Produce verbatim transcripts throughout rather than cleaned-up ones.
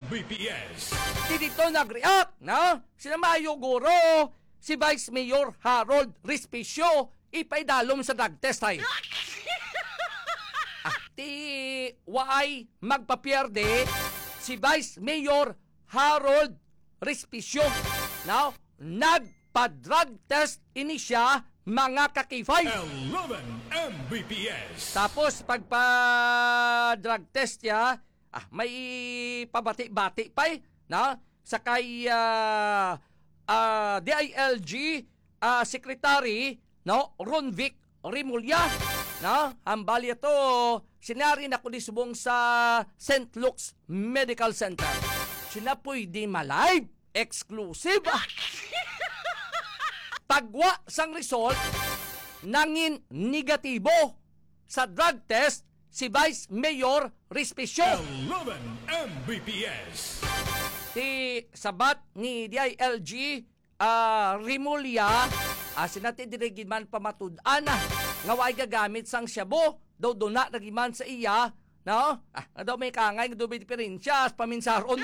B P S. Di dito nag-react, na? Sina Mayo Guro, si Vice Mayor Harold Respicio, ipaidalom sa drug test ay. Ah, ti waay magpapierde si Vice Mayor Harold Respicio. Now, nagpa-drug test ini siya mga kakifay. eleven M B P S. Tapos pagpa-drug test niya, ah, may pabati-bati pa eh, na? Sakay uh, uh, D I L G uh, Secretary, no? Ronvic Rimulya, no? Hambal ito, sinari na ko di subong sa Saint Luke's Medical Center. Sina pwede malive, exclusive. Ah. Pagwa sang result, nangin negatibo sa drug test si Vice Mayor Respicio. eleven M B P S. Ti sabat ni D I L G uh, Rimulya, uh, sinati dirigin man pamatud-an na nga way gagamit sang syabo, daw do na nagiman sa iya, no? Ah, daw may kangay, daw may diferensya, paminsaron.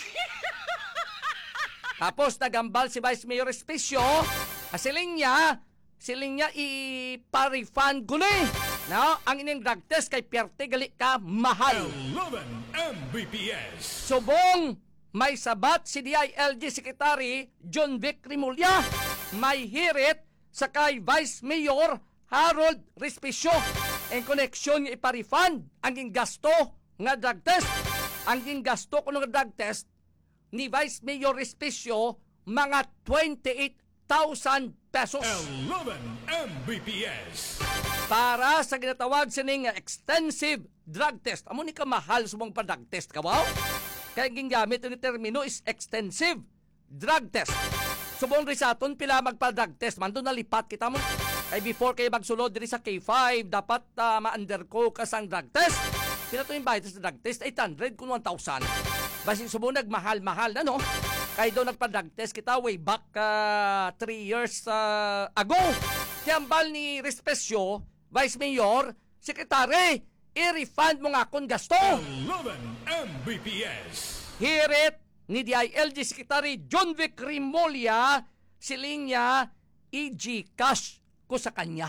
Tapos nagambal si Vice Mayor Respicio, asiling niya, siling niya iparifund ko ni, no? Ang inyong drug test kay Pierte gali ka mahal. eleven M B P S. Subong, may sabat si D I L G Secretary John Vic Rimulya, may hirit sa kay Vice Mayor Harold Respicio en koneksyon nga iparifund ang ging gasto nga drug test. Ang ging gasto ko nga drug test ni Vice Mayor Respicio mga twenty-eight thousand pesos. eleven M B P S. Para sa ginatawag sining extensive drug test. Amo ni ka mahal sumong pa drug test ka, wow? Kaya gingamit ni termino is extensive drug test. Subong risaton pila magpa-drug test. Manto nalipat kita mo. Kaya before kayo magsulod diri sa K five, dapat uh, ma-undergo ka sang drug test. Pila to yung bayad sa drug test? eight hundred kung one thousand. Basi subong nagmahal-mahal na, no? Kaya daw nagpa-drug test kita way back uh, three years uh, ago. Tiyambal ni Respicio, Vice Mayor, Secretary, i-refund mo nga akong gasto. eleven M B P S. Hirit ni D I L G Secretary John Vic Rimulya, siling niya, i-Gcash ko sa kanya.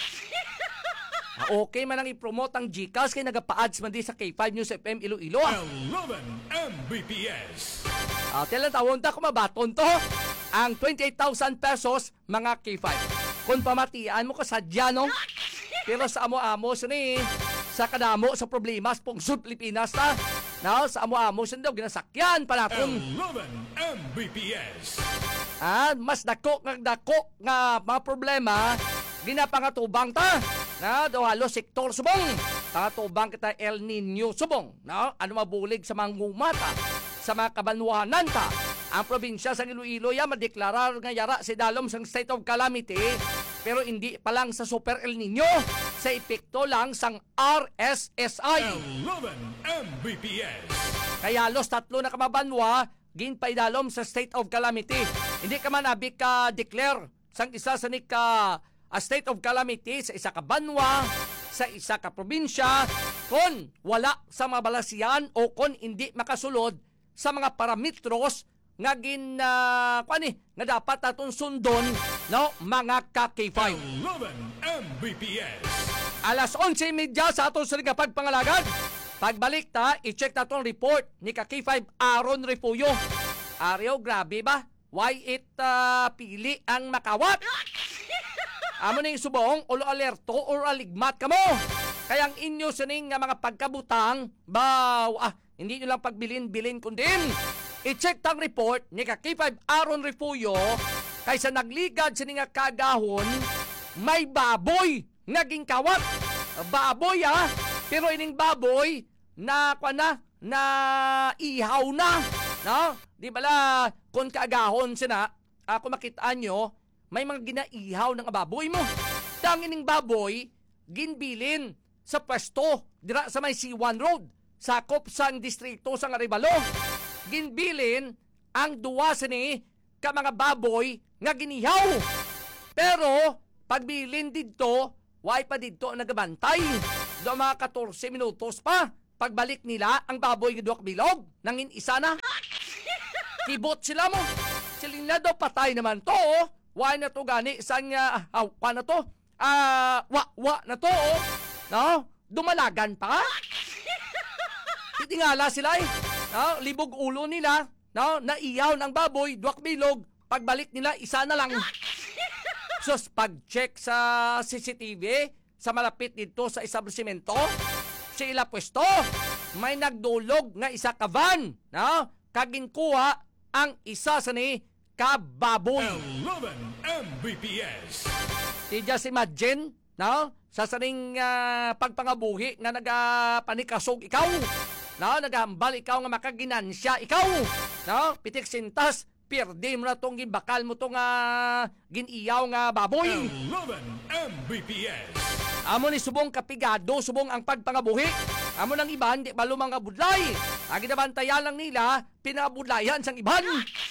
Ah, okay man ang i-promote ang Gcash kay nagapa-ads man di sa K five News F M Iloilo. eleven M B P S. Ah, tila tawon ta kumabaton to. Ang twenty-eight thousand pesos mga K five. Kung pamatian mo ko sadya, no? Pero sa amo-amo ni sa kadamo sa problema sa pungsod Pilipinas ta. Now, sa amo-amo siya daw ginasakyan pa natin. eleven M B P S. Ah, mas dako nga dako nga mga problema ginapangatubang ta. Na daw halos sektor subong. Pangatubang kita El Nino subong. No? Ano mabulig sa mga ngumata, sa mga kabanwanan ta. Ang probinsya sa Iloilo ya madeklarar nga yara si dalom sang state of calamity, pero hindi pa lang sa Super El Nino, sa epekto lang sang R S S I. eleven M B P S. Kaya los tatlo na kamabanwa ginpaidalom sa state of calamity. Hindi ka man abik ka declare sang isa sa ni ka a state of calamity sa isa ka banwa, sa isa ka probinsya, kung wala sa mabalasiyan o kung hindi makasulod sa mga parametros nga gin uh, kwani nga dapat atong sundon, no, mga ka K five. eleven M B P S. Alas onse media sa atong siling pagpangalagad. Pagbalik ta, i-check ta tong report ni ka K five Aaron Refuyo. Aryo, grabe ba? Why it uh, pili ang makawat? Amo ning subong, ulo alerto or aligmat kamo. Kaya ang inyo sining nga mga pagkabutang, baw, ah, hindi nyo lang pagbilin-bilin kundin. I-check tang report ni ka K five Aaron Refuyo, kaysa nagligad sining nga kagahon, may baboy naging kawat. Baboy ah, pero ining baboy na kwa na, na ihaw na. No? Di bala, kung kaagahon sina, ako uh, makitaan nyo, may mga ginaihaw ng baboy mo. Dang ining baboy, ginbilin sa pwesto, dira sa may C one Road, sakop sang distrito sang Arevalo. Ginbilin ang duwa sini ka mga baboy nga ginihaw. Pero, pagbilin dito, way pa dito nagabantay. Do mga fourteen minutos pa. Pagbalik nila, ang baboy nga duwak bilog, nangin isa na. Kibot sila mo. Siling na daw patay naman to. Oh. Why na to gani? Saan nga, ah, wa na to? Ah, wa, wa na to. Oh. No? Dumalagan pa. Titingala sila eh. No? Libog ulo nila. No? Naiyaw ng baboy, duwak bilog. Pagbalik nila, isa na lang. Sus, pag-check sa C C T V, sa malapit dito sa establishmento, sa ila pwesto, may nagdulog nga isa ka van, no? Kaginkuha ang isa sa ni kababoy. eleven M B P S. Di just imagine, no? Sa saning uh, pagpangabuhi nga nagapanikasog ikaw, no? Nagahambal ikaw nga makaginansya ikaw, no? Pitik sintas, pirdi mo na tong ginbakal mo tong uh, giniyaw nga baboy. eleven M B P S. Amo ni subong kapigado, subong ang pagpangabuhi. Amo ng iban, di balo mga budlay. Agi nabantayan lang nila, pinabudlayan sang iban.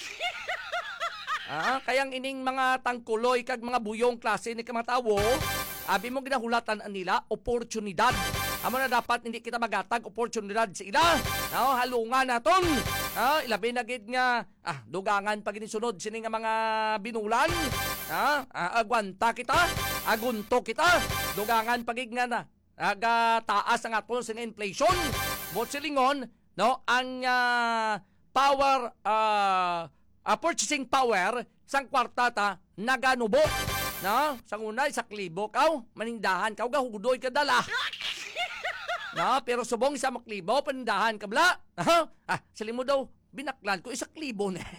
Ah, kayang ining mga tangkuloy kag mga buyong klase ni kamatawo, abi mo ginahulatan an nila, oportunidad. Amo na dapat hindi kita magatag oportunidad sa ila. No, halungan naton. Ah, ilabi na gid nga ah dugangan pag inisunod sini nga mga binulan. Ah, ah agwanta kita, agunto kita. Dugangan pagig nga na aga taas ang aton sa inflation. Bot silingon, no, ang uh, power uh, uh, purchasing power sang kwartata naganubo. No, sang unay sa klibo kaw, manindahan kaw gahudoy ka dala. No, pero subong sa maklibo panindahan ka bla. Ah, sili mo daw binaklan ko isa klibo na.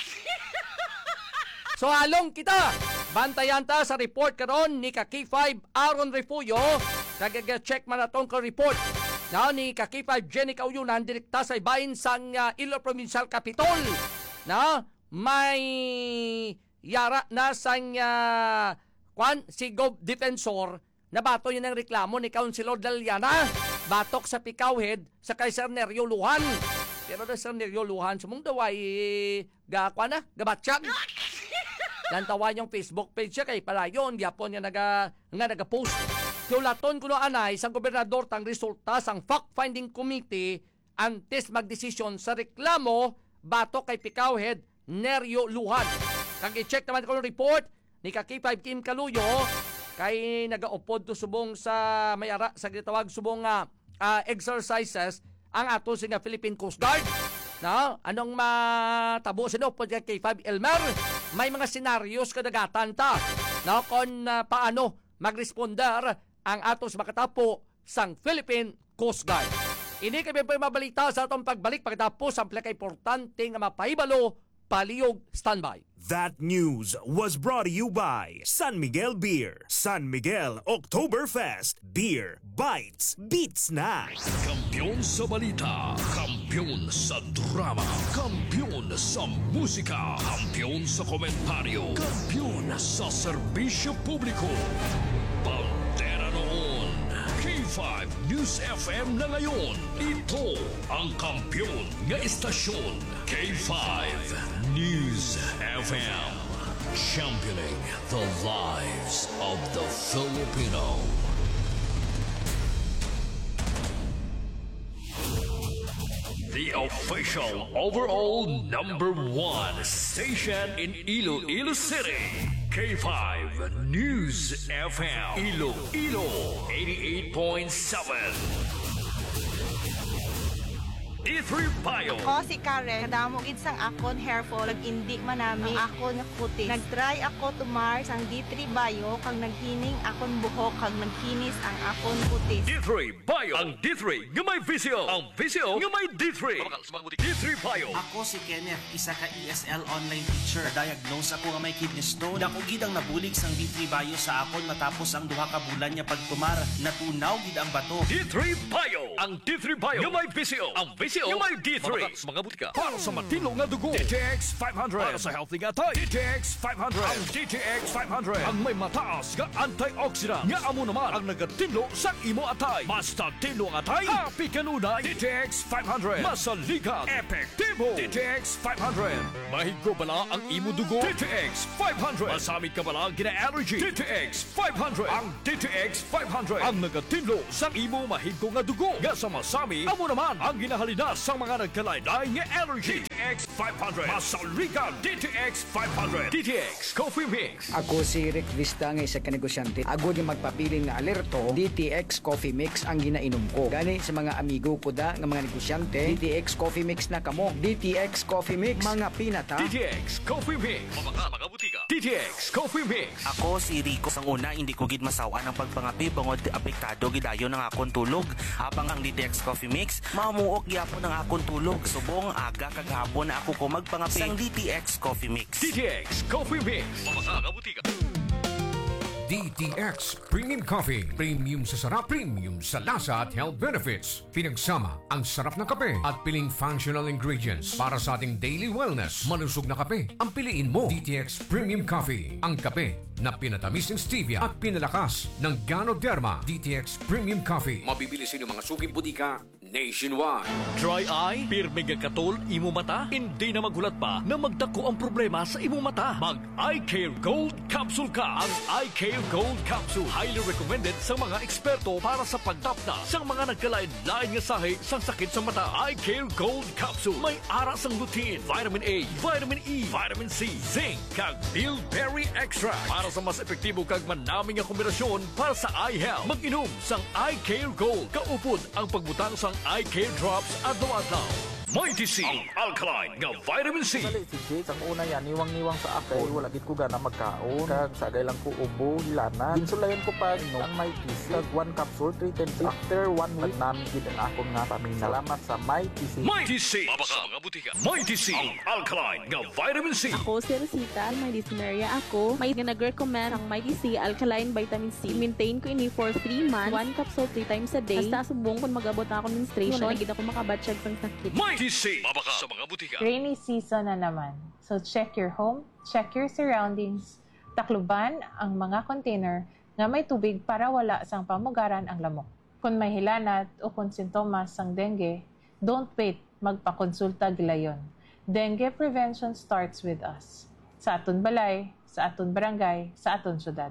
So halong kita, bantayan ta sa report karon ni ka K five Aaron Refugio. Nag-check man atong ka report. Na ni ka K five Jenny Kauyunan direkta sa ibahin sang uh, Ilo Provincial Capitol. Na may yara na sang uh, kwan si Gov Defensor na bato yun ang reklamo ni Councilor Daliana. Batok sa Pikawhead sa kay Sir Nerio Luhan. Pero na Sir Nerio Luhan sumong daway ga kwan na gabatsyag. Lantawan yung Facebook page siya kay palayon, yapon niya naga, nga naga-post. Tiulaton kuno anay sang gobernador tang resulta sang fact-finding committee antes magdesisyon sa reklamo bato kay Pikawhead Nerio Luhan. Kag i-check naman ko yung report ni ka K five Kim Kaluyo kay nagaupod to subong sa mayara sa gitawag subong nga uh, exercises ang ato sa nga Philippine Coast Guard. No? Anong matabo sino po kay K five Elmer? May mga senaryos kadagatan ta. No? Kung uh, paano magresponder ang atos makatapo sang Philippine Coast Guard. Ini kami po mabalita sa atong pagbalik pagkatapos ang pinaka-importante nga mapahibalo, palihog, standby. That news was brought to you by San Miguel Beer. San Miguel Oktoberfest. Beer bites, beats na. Kampiyon sa balita, kampiyon sa drama, kampiyon sa musika, kampiyon sa komentaryo, kampiyon sa serbisyo publiko. Pantera noon, K five News F M na ngayon. Ito ang kampiyon nga istasyon, K five News F M. Championing the lives of the Filipino. The official overall number one station in Iloilo City. K five News F M. Iloilo eighty-eight point seven. D three Bio. Ako si Karen, kadamo gid sang akon hair fall, nag-indi man nami ang akon nga kutis. Nag-try ako tumar sang D three Bio kang naghining akon buhok kang nagkinis ang akon kutis. D three Bio. Ang D three nga may visio. Ang visio nga may D three. D three Bio. Ako si Kenneth, isa ka E S L online teacher. Diagnose ako nga may kidney stone. Dako gid ang nabulig sang D three Bio sa akon matapos ang duha ka bulan niya pagtumar. Natunaw gid ang bato. D three Bio. Ang D three Bio nga may visio. Ang visio nga may D three. Mabaka sa mga butika. Para sa matino nga dugo. D T X five hundred. Para sa healthy nga tay. D T X five hundred. Ang D T X five hundred. Ang may mataas nga antioxidant. Nga amo naman ang nagatinlo sa imo atay. Basta tinlo ang atay. Happy kanunay. D T X five hundred. Masalikat. Epektibo. D T X five hundred. Mahigo bala ang imo dugo. D T X five hundred. Masamit ka bala gina-allergy. D T X five hundred. Ang D T X five hundred. Ang nagatinlo sa imo mahigo nga dugo. Nga sa masami, amo naman ang ginahalina sa mga nagkalaylay nga allergy. D T X five hundred. Masaligan D T X five hundred. D T X Coffee Mix. Ako si Rick Vista nga isa ka negosyante. Ako di magpapiling na alerto, D T X Coffee Mix ang ginainom ko. Gani sa mga amigo ko da nga mga negosyante, D T X Coffee Mix na kamo. D T X Coffee Mix, mga pinata. D T X Coffee Mix. Mga mga butika. D T X Coffee Mix. Ako si Rico sang una hindi ko gid masawa ng pagpangapi bangod apektado gidayon ng akon tulog. Habang ang D T X Coffee Mix mamuok gyapon ng akon tulog. Subong aga kag hapon na ako ko magpangapi sang D T X Coffee Mix. D T X Coffee Mix. Mga mga butika. D T X Premium Coffee. Premium sa sarap, premium sa lasa at health benefits. Pinagsama ang sarap ng kape at piling functional ingredients para sa ating daily wellness. Malusog na kape ang piliin mo. D T X Premium Coffee. Ang kape na pinatamis ng stevia at pinalakas ng Ganoderma. D T X Premium Coffee. Mabibili sa inyong mga suging butika nationwide. Dry eye, pirmi nga katol, imo mata, hindi na maghulat pa na magdako ang problema sa imo mata. Mag-Eye Care Gold Capsule ka. Ang Eye Care Gold Capsule highly recommended sa mga eksperto para sa pagtapna sa mga nagkalain-lain nga sahi sang sakit sa mata. Eye Care Gold Capsule may ara sang lutein, vitamin A, vitamin E, vitamin C, zinc, kag bilberry extract para sa mas epektibo kag manaming nga kombinasyon para sa eye health. Mag-inom sang Eye Care Gold. Kaupod ang pagbutang sang Eye Care Drops adlaw-adlaw. Mighty C, ang alkaline nga vitamin C. Dali si Jake, ang una yan, niwang-niwang sa ako. Wala gid ko gana magkaon. Kag sagay lang ko ubo, hilana. Ginsulayan ko pa no, ang Mighty C. Kag one capsule, three times. After one week, namin gid ang akong nga paminaw. Salamat sa Mighty C. Mighty C. Mabaka mga butika. Mighty C, ang alkaline nga vitamin C. Ako si Rosita, may dyspnea ako. May nag-recommend ang Mighty C Alkaline Vitamin C. Maintain ko ini for three months. One capsule three times a day. Basta subong kung mag-abot na ako menstruation. Wala gid ako makabatsyag sang sakit. Mighty C. Mabaka sa mga butika. Rainy season na naman. So check your home, check your surroundings. Takluban ang mga container nga may tubig para wala sang pamugaran ang lamok. Kung may hilanat o kung sintomas sang dengue, don't wait, magpakonsulta gilayon. Dengue prevention starts with us. Sa aton balay, sa aton barangay, sa aton syudad.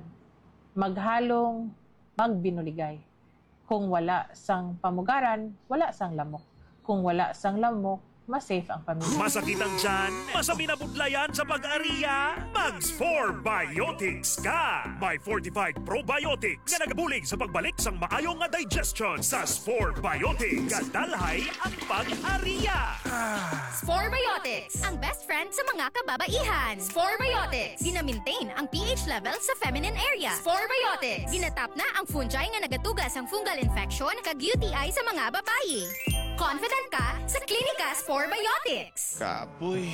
Maghalong, magbinuligay. Kung wala sang pamugaran, wala sang lamok. Kung wala sang lamok, mas safe ang pamilya. Masakit ang tiyan, masabi na budlayan sa pag-ariya, Mags four Biotics ka! May fortified probiotics nga nagabulig sa pagbalik sang maayong nga digestion sa four Biotics. Kadalhay ang pag-ariya! four Biotics, ang best friend sa mga kababaihan. four Biotics, gina-maintain ang pH level sa feminine area. four Biotics, ginatap na ang fungi nga nagatugas ang fungal infection kag U T I sa mga babae. Confident ka sa Clinicas four Biotics. Kapoy.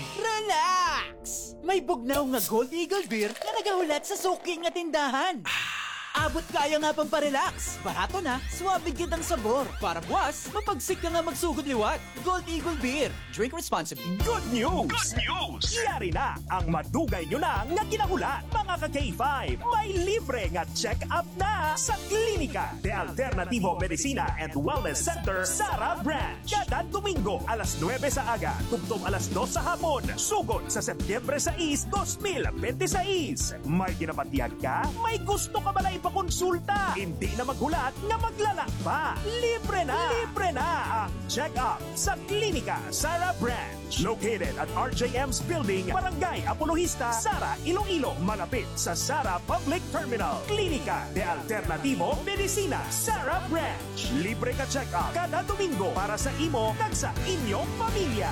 Relax! May bugnaw nga Gold Eagle Beer na nagahulat sa suking nga tindahan. Abot kaya nga pang parelax. Barato na, suwabe gid ang sabor. Para buwas, mapagsik ka nga magsugod liwat. Gold Eagle Beer. Drink responsibly. Good news! Good news! Yari na ang madugay nyo na nga kinahulat. Mga ka-K five, may libre nga check-up na sa Klinika de Alternativo Medicina and Wellness Center, Sara Branch. Kada Domingo, alas nuwebe sa aga, tugtong alas dos sa hapon. Sugod sa Setyembre sais, twenty twenty-six. May kinapatiyag ka? May gusto ka ba na ipakonsulta? Hindi na maghulat nga maglalak pa. Libre na! Libre na ang check-up sa Klinika Sara Branch. Located at R J M's Building, Barangay Apologista, Sara, Iloilo. Malapit sa Sara Public Terminal. Klinika de Alternativo Medicina, Sara Branch. Libre ka check-up kada Domingo para sa imo kag sa inyong pamilya.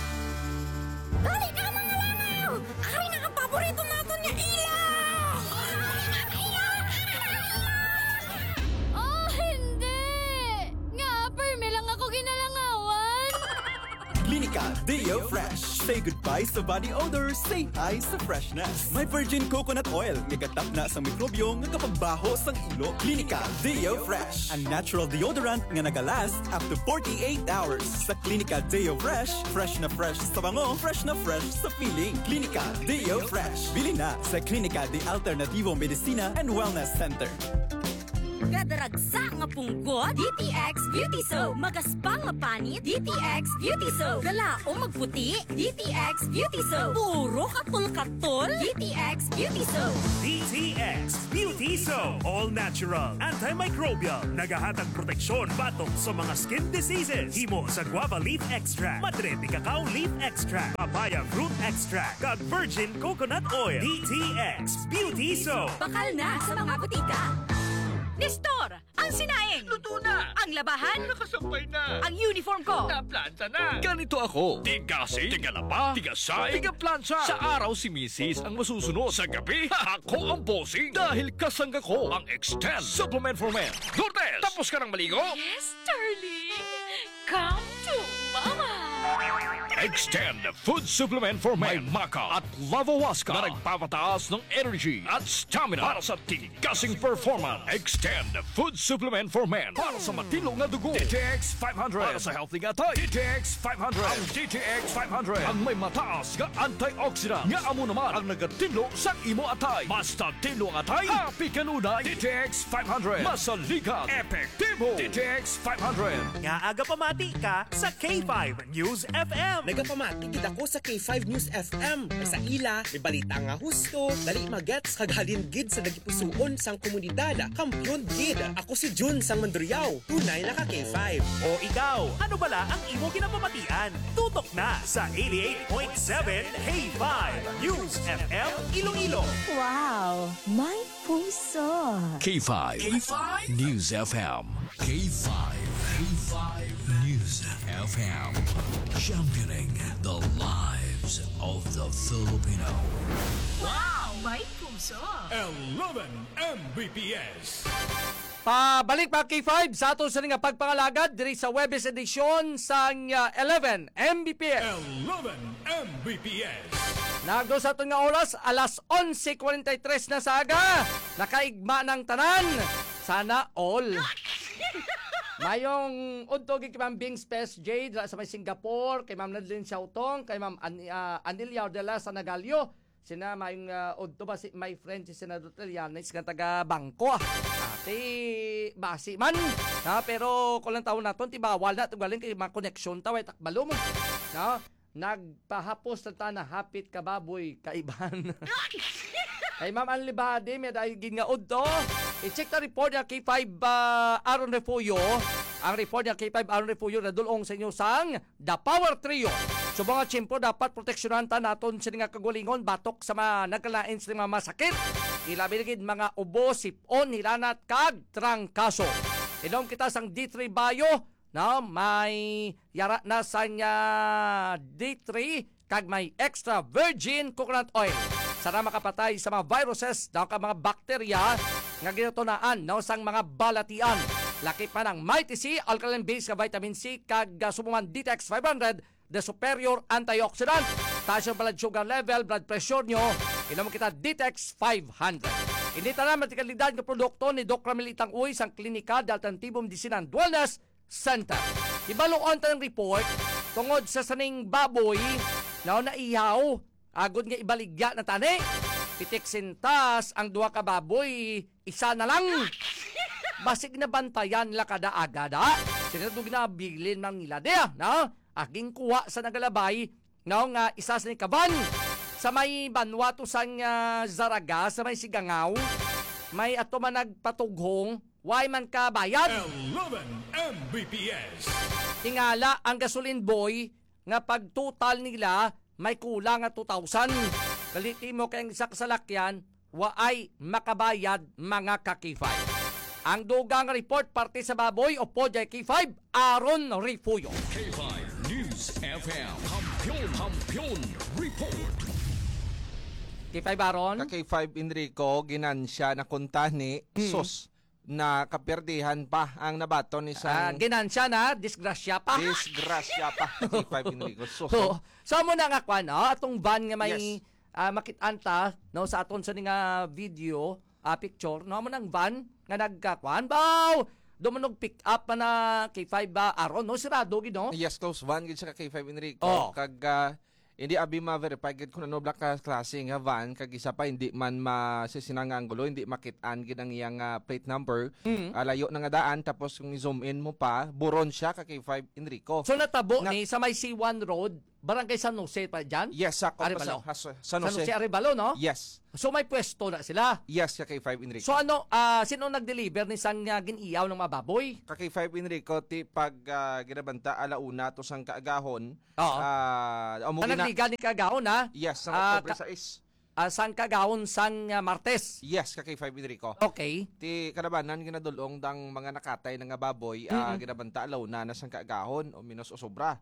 Dali na mga langaw! Ari na ang paborito natin niya ilaw! Oh, hindi! Nga, perme lang ako ginalangawan! Klinika Deo Fresh. Say goodbye sa body odor, say hi sa freshness. May virgin coconut oil, nagatap na sa mikrobyo nga kapagbaho sang ilo. Klinika Deo Fresh, a natural deodorant nga nagalast up to forty-eight hours. Sa Klinika Deo Fresh, fresh na fresh sa bango, fresh na fresh sa feeling. Klinika Deo Fresh. Bili na sa Klinika de Alternativo Medicina and Wellness Center. Gadaragsa nga punggod, D T X Beauty Soap. Magaspang nga panit, D T X Beauty Soap. Galaong magputi, D T X Beauty Soap. Puro katol-katol, D T X Beauty Soap. D T X Beauty Soap. All natural, antimicrobial, nagahatag proteksyon batok sa mga skin diseases. Himo sa guava leaf extract, madre de cacao leaf extract, papaya fruit extract, kag virgin coconut oil. D T X Beauty Soap. Bakal na sa mga butika. Nestor, ang sinaing. Luto na! Ang labahan. Nakasampay na! Ang uniform ko. Naplanta na! Ganito ako. Tigasi, tigalaba, tigasay, tigaplansa. Sa araw si Missus ang masusunod. Sa gabi, ako ang bossing. Dahil kasangga ko ang Extend Supplement for Men. Lourdes, tapos ka ng maligo? Yes, darling. Come to mama. Extend Food Supplement for Men. May Maca at Lavawaska na nagpapataas ng energy at stamina para sa tigasing performance. Extend Food Supplement for Men para sa matino nga dugo. D T X five hundred para sa healthy nga tay. D T X five hundred. Ang D T X five hundred ang may mataas nga antioxidant nga amo naman ang nagatino sa imo atay. Basta tino nga atay, happy kanunay. D T X five hundred. Masaligan, epektibo. D T X five hundred. Nga aga pamati ka sa K five News F M. Nagapamati gid ako sa K five News F M. Sa ila, may balita nga husto, dali magets kag halin gid sa nagipusuon sang komunidad. Kampiyon gid. Ako si Jun sang Mandurriao. Tunay na ka K five. O ikaw, ano bala ang imo kinapamatian? Tutok na sa eighty-eight point seven K five News F M Iloilo. Wow, may puso. K five. K five News F M. K five. K five News F M. Championing the lives of the Filipino. Wow, may puso. eleven M B P S. Pabalik pa K five sa ato sa nga pagpangalagad diri sa Webes edisyon sa uh, eleven M B P S. eleven M B P S. Nagdo sa aton nga oras alas eleven forty-three na sa aga. Nakaigma ng tanan. Sana all. Mayong untog kay Ma'am Bing Space Jade sa may Singapore, kay Ma'am Nadlin Xiaotong, kay Ma'am An uh, Anilia Ordela sa Nagalio. Sina mayong uh, udto ba si my friend si Senador Trillanes nga taga Bangko. Ate basi man. Ha, pero kung lang taon naton ti bawal na tugaling kay mga connection taw ay takbalo mo. No? Nagpahapos ta na hapit ka baboy kaiban. Kay Ma'am Anlibade may dahil gin nga udto. I-check na report niya K five uh, Aaron Refugio. Ang report niya K five Aaron Refugio na dulong sa inyo sang The Power Trio. So mga tiyempo dapat proteksyonan ta naton sa nga kagulingon batok sa mga nagkalain sa mga masakit. Ilabi gid mga ubo, sipon, hilanat kag trangkaso. Inom kita sang D three Bio na may yara na sa uh, D three kag may extra virgin coconut oil. Sana makapatay sa mga viruses daw ka mga bakterya nga ginatunaan no sang mga balatian. Laki pa ng Mighty C, alkaline-based ka vitamin C kag uh, sumuman D T X five hundred, the superior antioxidant. Taas yung blood sugar level, blood pressure nyo, inom kita D T X five hundred. Hindi ta na matikalidad ng produkto ni Doc Ramilitang Uy sang Klinika de Alternativo Medicina and Wellness Center. Ibaluan ta ng report tungod sa saning baboy na naihaw, agod nga ibaligya na tani. Pitik sintas ang duha ka baboy, isa na lang. Basig na bantayan la kada agada. Sinado ginabilin ng nila dia, no? Aging kuha sa nagalabay, no, nga isa sa ni kaban. Sa may banwato sang uh, Zaraga, sa may Sigangaw, may ato man nagpatughong, why man ka bayad? eleven M B P S. Tingala ang gasoline boy, nga pag total nila, may kulang nga two thousand. Kaliti mo kayong isa kasalakyan, waay makabayad mga kakifay. Ang dugang report parte sa baboy o podya K five, Aaron Refugio. K five News F M. Kampiyon, kampiyon, report. K five Aaron? Ka K five Enrico, ginansya na kuntani, hmm. sos na kaperdihan pa ang nabato ni isang... Uh, ginansya na, disgrasya pa. Disgrasya pa, K five Enrico. Sos. So, so mo na nga kwa, no? Atong van nga may yes. uh, makitanta, no? Sa aton sa nga video, uh, picture, no? Mo nang van nga nagkakwan. Baw! Dumanog pick up pa na K five ba, Aaron, no? Sirado, no? Yes, close van, gid sa K five Enrico. Oh. Kag... Uh, hindi abi ma-verify gid kung ano black klase nga van kag isa pa hindi man masisinang anggulo, hindi makit-an gid ang iyang uh, plate number. Mm. Uh, layo na nga daan tapos kung i-zoom in mo pa, buron siya ka K five Enrico. So natabo Na- ni sa may C one Road, Barangay San Jose pa dyan? Yes, sa Arevalo. San Jose. San Jose Arevalo, no? Yes. So may pwesto na sila. Yes, ka K five Enrico. So ano, ah, sino nag-deliver ni sang uh, giniyaw ng mga baboy? Ka K five Enrico ti pag uh, ginabanta alauna to sang kaagahon. Oo. Ah, uh, Ang nagliga ni Kagahon, ha? Yes, sang Ah, October ka- sais. Ah, sang Kagahon, sang uh, Martes. Yes, ka K five Enrico. Okay. Ti karabanan ginadulong dang mga nakatay nga baboy, ah, Mm-mm. ginabanta alauna na sang kaagahon o minus o sobra.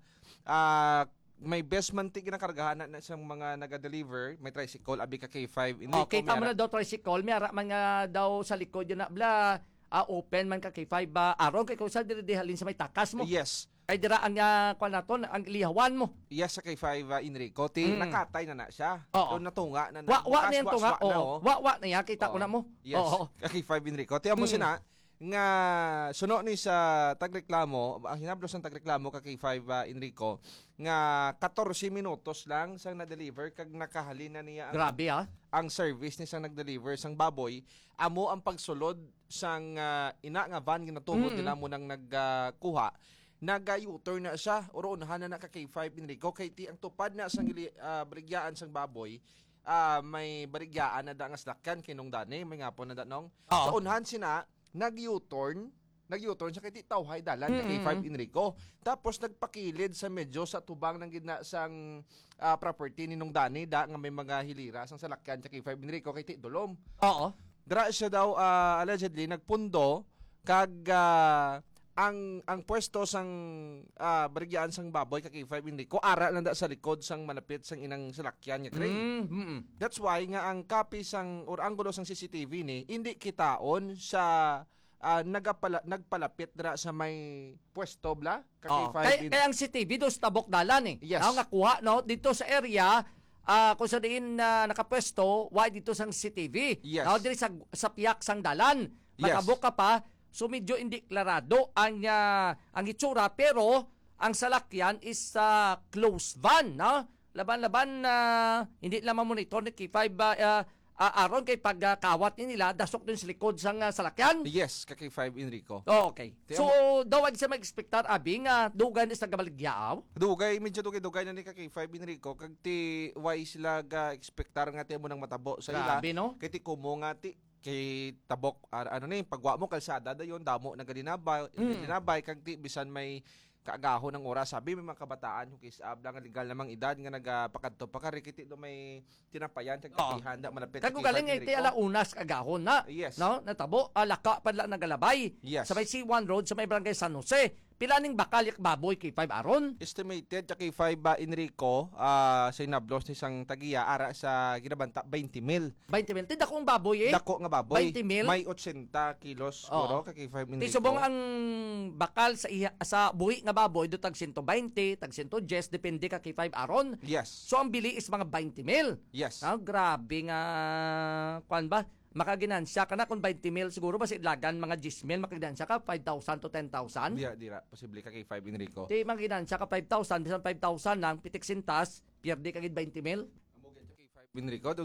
Ah, may best man ti ginakargahan na sang mga naga-deliver, may tricycle abi ka K five Enrico. Okay, tama mayara- na daw tricycle. May ara man nga daw sa likod yun na bla. Ah, open man ka kay five ba aron kay kung sa diri halin sa may takas mo. Yes. Ay dira ang uh, kwan naton ang lihawan mo. Yes, sa K five uh, Enrico. Ti Mm. nakatay na na siya. Oo. Doon natunga na na. Wa wa Bukas, na yung wa- tunga. wa na, Oo. oh. Wa wa na yan kita ko Oo. na mo. Yes. Oo. Ka K five Enrico. Tiyan mo Mm. sina nga suno ni sa tagreklamo, ang hinablos ng tagreklamo ka K five uh, Enrico nga fourteen minutos lang sang na-deliver kag nakahalin na niya ang, Grabe ah. ang service ni sang nag-deliver sang baboy. Amo ang pagsulod sang uh, ina nga van ginatubod Mm. nila mo nang nagkuha. Nag-U-turn na siya or unahan na na ka K five Enrico kay ti ang tupad na sang uh, barigyaan sang baboy. Ah, may barigyaan na da nga slakyan kinong dani may ngapon na danong. Oo. Sa unahan sina nag-U-turn, nag-U-turn siya kay ti tawhay dalan ka K five Mm-mm. Enrico. Tapos nagpakilid sa medyo sa tubang ng gidna sang ah, property ninong dani da nga may mga hilira sang salakyan sa K five Enrico kay ti Dolom. Oo. Dra siya daw ah, allegedly nagpundo kag ah, ang ang pwesto sang ah, barigyaan sang baboy ka K five Enrico ara lang da sa likod sang malapit sang inang salakyan nga crane. Mm, mm. That's why nga ang copy sang or anggulo sang C C T V ni hindi kitaon sa ah, nagapala, nagpalapit dra sa may pwesto bla ka K Oo. five Kaya, in- kaya ang C C T V do sa tabok dalan eh. Yes. Ang nga kuha no dito sa area ah kung sa diin na nakapwesto, why dito sang C C T V. Yes. Now diri sa sa piyak sang dalan. Yes. Makabok ka pa, so medyo hindi klarado ang ah, ang itsura pero ang salakyan is sa closed van, no? Laban-laban na hindi lang monitor ni K five ba ah, ah, aron kay pagkawat ni nila dasok din sa likod sang ah, salakyan. Yes, ka K five Enrico. Oh, okay. Tiyan So, daw di sa mag-expectar abi nga dugan is nagabaligyaw. Dugay, medyo dugay-dugay na ni ka K five Enrico kag ti why sila ga expectar nga ti mo nang matabo sa ila. Grabe, no? Kay ti kumo nga ti kay tabok ar, ano ni pagwa mo kalsada dayon damo nagadinabay Mm. dinabay kag ti bisan may kaagaho ng oras sabi may mga kabataan yung kiss up lang legal namang edad nga nagapakadto pa kari kiti do may tinapayan kag Oo. handa malapit Kago galing nga iti alaunas kagahon na. Yes. No, natabo alaka pa lang nagalabay. Yes. Sa may C one Road sa may Barangay San Jose. Pila ning bakal yak baboy kay five aron? Estimated sa K five ba Enrico ah sa inablos ni sang tagiya ara sa ginabanta twenty mil. twenty mil. Tinda kong baboy eh. Dako nga baboy. twenty mil. May eighty kilos siguro ka K five Enrico. Ti subong ang bakal sa iha, sa buhi nga baboy do tag one twenty, tag one ten, depende ka kay five aron. Yes. So ang bili is mga twenty mil. Yes. Ah, grabe nga kwan ba? Makaginansya ka na kung twenty mil siguro ba sa ilagan mga ten mil makaginansya ka five thousand to ten thousand. Dira dira posible ka K five Enrico. Di makaginansya ka five thousand, bisan five thousand lang pitik sintas, pierde ka gid twenty mil. Enrico do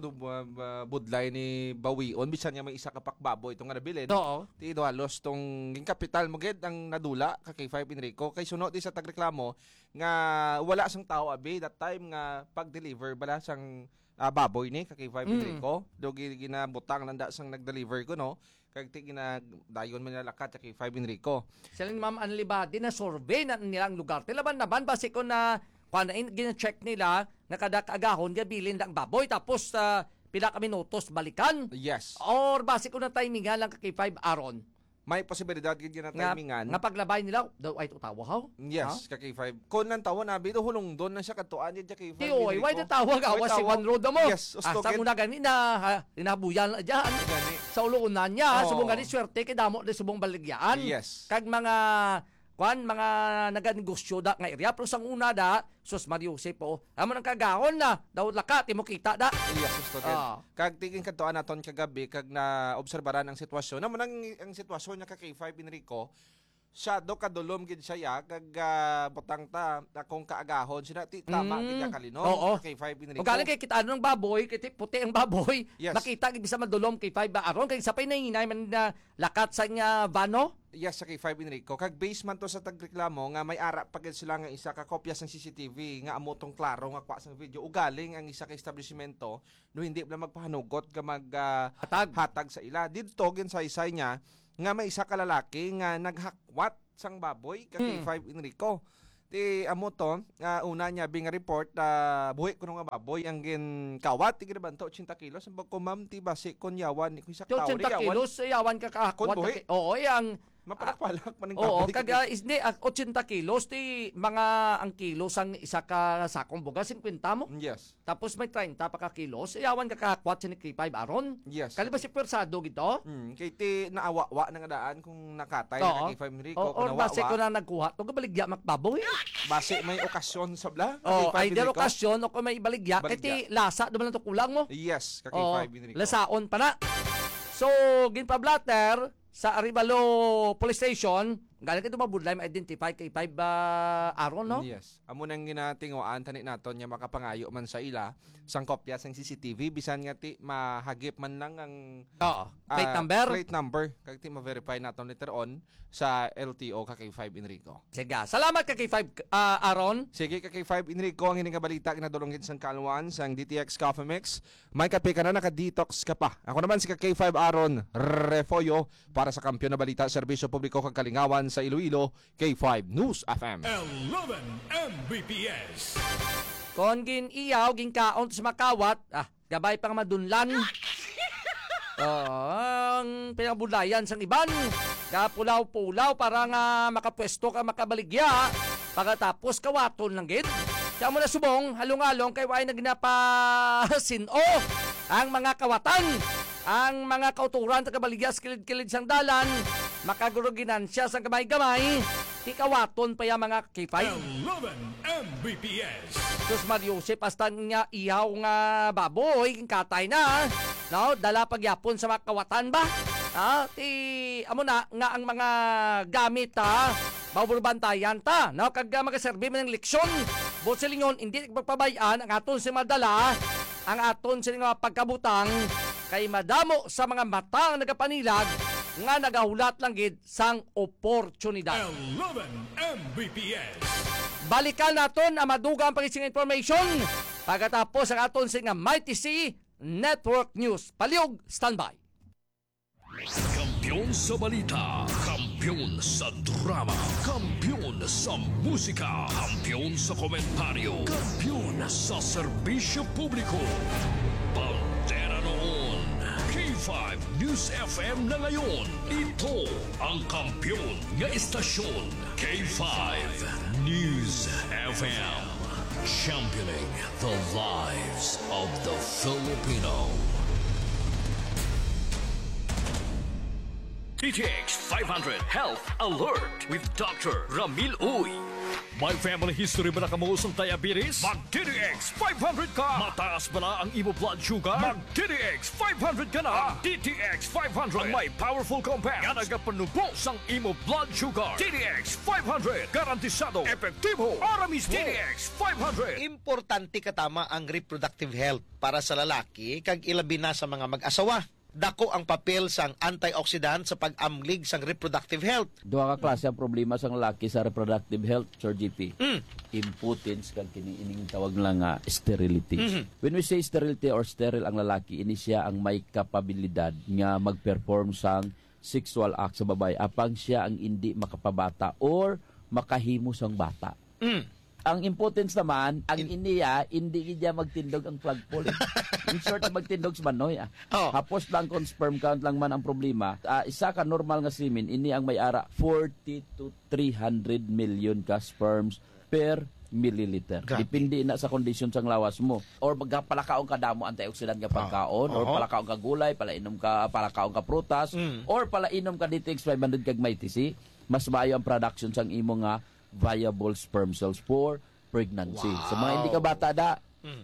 budlay ni Bawion bisan niya may isa ka pakbaboy itong nga nabilin. Oo. Ti do halos tong ging kapital mo gid ang nadula ka K five Enrico kay suno di sa tagreklamo nga wala sang tao abi that time nga pag-deliver bala sang ah, baboy ni ka K five Mm. Enrico. Do gi- ginabutang landa sang nag-deliver ko no. Kag ti ginadayon man nila lakat sa K five Enrico. Sila ni Ma'am Anlibadi na survey na nilang lugar. Tilaban naban base ko na kung gina-check nila na kada kaagahon gabilin lang baboy tapos uh, pila ka minutos balikan. Yes. Or base ko na timingan lang kay five aron. May posibilidad gid na Nga, timingan. nga paglabay nila daw ay tutawa haw. Yes, ka K five. Kon lang tawa na bido hulong don na siya katuan di K five. Di oy, why the tawag awa si One Road mo? Yes, Ah, usto sa gid. muna ganina ha, inabuyan na dyan. Sa ulunan niya, Oo. subong gani swerte kay damo de subong baligyaan. Yes. Kag mga kwan mga naganegosyo da nga area pero sang una da sus Mario Jose po amo nang kagahon na daw laka ti mo kita da. Yes, gusto Ah. Kag tingin kadtuan naton kagabi kag na obserbaran ang sitwasyon. Naman ang ang sitwasyon niya ka K five Enrico Shadow kadulom gid siya ya kag uh, butang ta akong kaagahon sina ti tama Mm. gid ya kalino Oo. kay five Enrico. O galing kay kita ano ng baboy, kay ti- puti ang baboy. Yes. Makita gid bisa madulom kay five ba aron kay sapay na hinay man na lakat sa nga vano. Yes, sa kay five Enrico. Kag base man to sa tagreklamo nga may ara pa gid sila nga isa ka kopya sang C C T V nga amotong klaro nga kwa sang video. Ugaling ang isa ka establishmento no hindi bala magpahanugot nga mag uh, hatag. hatag sa ila. Didto gin sa isay niya nga may isa ka lalaki nga naghakwat sang baboy kay Hmm. five Enrico. Ti amo to, uh, una niya bing report uh, buhi ko nga baboy ang gin kawat ti ginabanto eighty kilos ang ko ma'am ti base kon yawan ni kuy sa tao eighty kilos yawan ka Kon kahakwat. buhi. ka- Oo, yang mapalak-palak man ang Oo, baboy. kag uh, isdi uh, eighty kilos ti mga ang kilos ang isa ka sakong bugas fifty mo. Yes. Tapos may thirty pa ka kilos, yawan ka kahakwat sa ni K five aron. Yes. Kali ba si persado gito? Hmm, kay ti naawa-wa na nga daan kung nakatay Oo. na kay five Enrico O, kung or base ko nawawa. na nagkuha, to baligya makbaboy. Base may okasyon sa bla. Oh, kay five either Enrico. okasyon o kung may baligya, kay ti lasa duman lang to kulang mo. Yes, kay Oo, five Enrico. lasaon pa na. So, ginpablatter sa Arivalo Police Station, galing kito mabudlay ma-identify kay five uh, aron, no? Yes. Amo nang ginatingoan tani naton nya makapangayo man sa ila sang kopya sang C C T V bisan nga ti mahagip man lang ang Oo, plate ah, number. Plate number kag ti ma-verify naton later on sa L T O kay five Enrico. Sige, salamat ka kay five uh, aron. Sige ka kay five Enrico ang hining kabalita kinadulong sang kalwan sang D T X Coffee Mix. May kape ka na naka-detox ka pa. Ako naman si K five Aron Refoyo para sa kampiyon na balita serbisyo publiko kag kalingawan sa Iloilo K five News F M. eleven M B P S. Kon gin iyaw, gin kaon sa makawat, ah, gabay pang madunlan. Oo, ang pinabulayan sang iban. Kapulaw-pulaw para nga makapwesto ka makabaligya. Pagkatapos kawaton lang gid. Kaya mo na subong, halong-halong kay way na ginapasino ang mga kawatan. Ang mga kauturan sa kabaligya sa kilid-kilid sang dalan. Makaguruginan siya sa gamay-gamay. Ti kawaton pa yung mga K five. eleven M B P S. Sus Mariusip, hasta nga ihaw nga baboy, katay na. No, dala pagyapon sa mga kawatan ba? Ha? Ti, amo na, nga ang mga gamit ha, bawurbantayan ta. No, kag uh, magaserbi man ng leksyon. Bosilingon, hindi nagpapabayaan ang aton si madala, ang aton si nga pagkabutang, kay madamo sa mga matang nagapanilag, nga nagahulat lang gid sang oportunidad. eleven M B P S. Balikan naton ang madugang pagising information pagkatapos ang aton sa nga Mighty C Network News. Paliog, standby. Kampiyon sa balita, kampiyon sa drama, kampiyon sa musika, kampiyon sa komentaryo, kampiyon sa serbisyo publiko. Bandera noon, K five News F M na ngayon. Ito ang kampiyon nga istasyon, K five News F M. Championing the lives of the Filipino. D T X five hundred Health Alert with Doctor Ramil Uy. May family history ba na kamuusong diabetes? Mag-D T X five hundred ka! Mataas ba na ang imo blood sugar? Mag-D T X five hundred ka na! Ang D T X five hundred ang may powerful compounds nga nagapanubo sang imo blood sugar. D T X five hundred garantisado, epektibo, aramis D T X five hundred. Importante katama ang reproductive health para sa lalaki kag ilabi na sa mga mag-asawa. Dako ang papel sang antioxidant sa pag-amlig sang reproductive health. Duha ka klase ang problema sa lalaki sa reproductive health, Sir G P. Mm. Impotence kag kini ining tawag lang nga sterility. Mhm. When we say sterility or sterile ang lalaki, ini siya ang may kapabilidad nga mag-perform sang sexual act sa babae apang siya ang hindi makapabata or makahimo sang bata. Mm. Ang impotence naman, ang In- iniya, hindi niya magtindog ang plug pole. In short, magtindog sa manoy. Ah. Oh. Tapos lang kung sperm count lang man ang problema. Uh, isa ka normal nga semen, ini ang may ara forty to three hundred million ka sperms per milliliter. Grabe. Depende na sa condition sang lawas mo. Or magpalakaon ka damo antioxidant nga pagkaon, Oh. or Oh. palakaon ka gulay, palainom ka palakaon ka prutas, Mm. or palainom ka D T X five hundred kag may T C, mas maayo ang production sang imo nga viable sperm cells for pregnancy. Wow. Sa mga hindi ka bata da, Mm.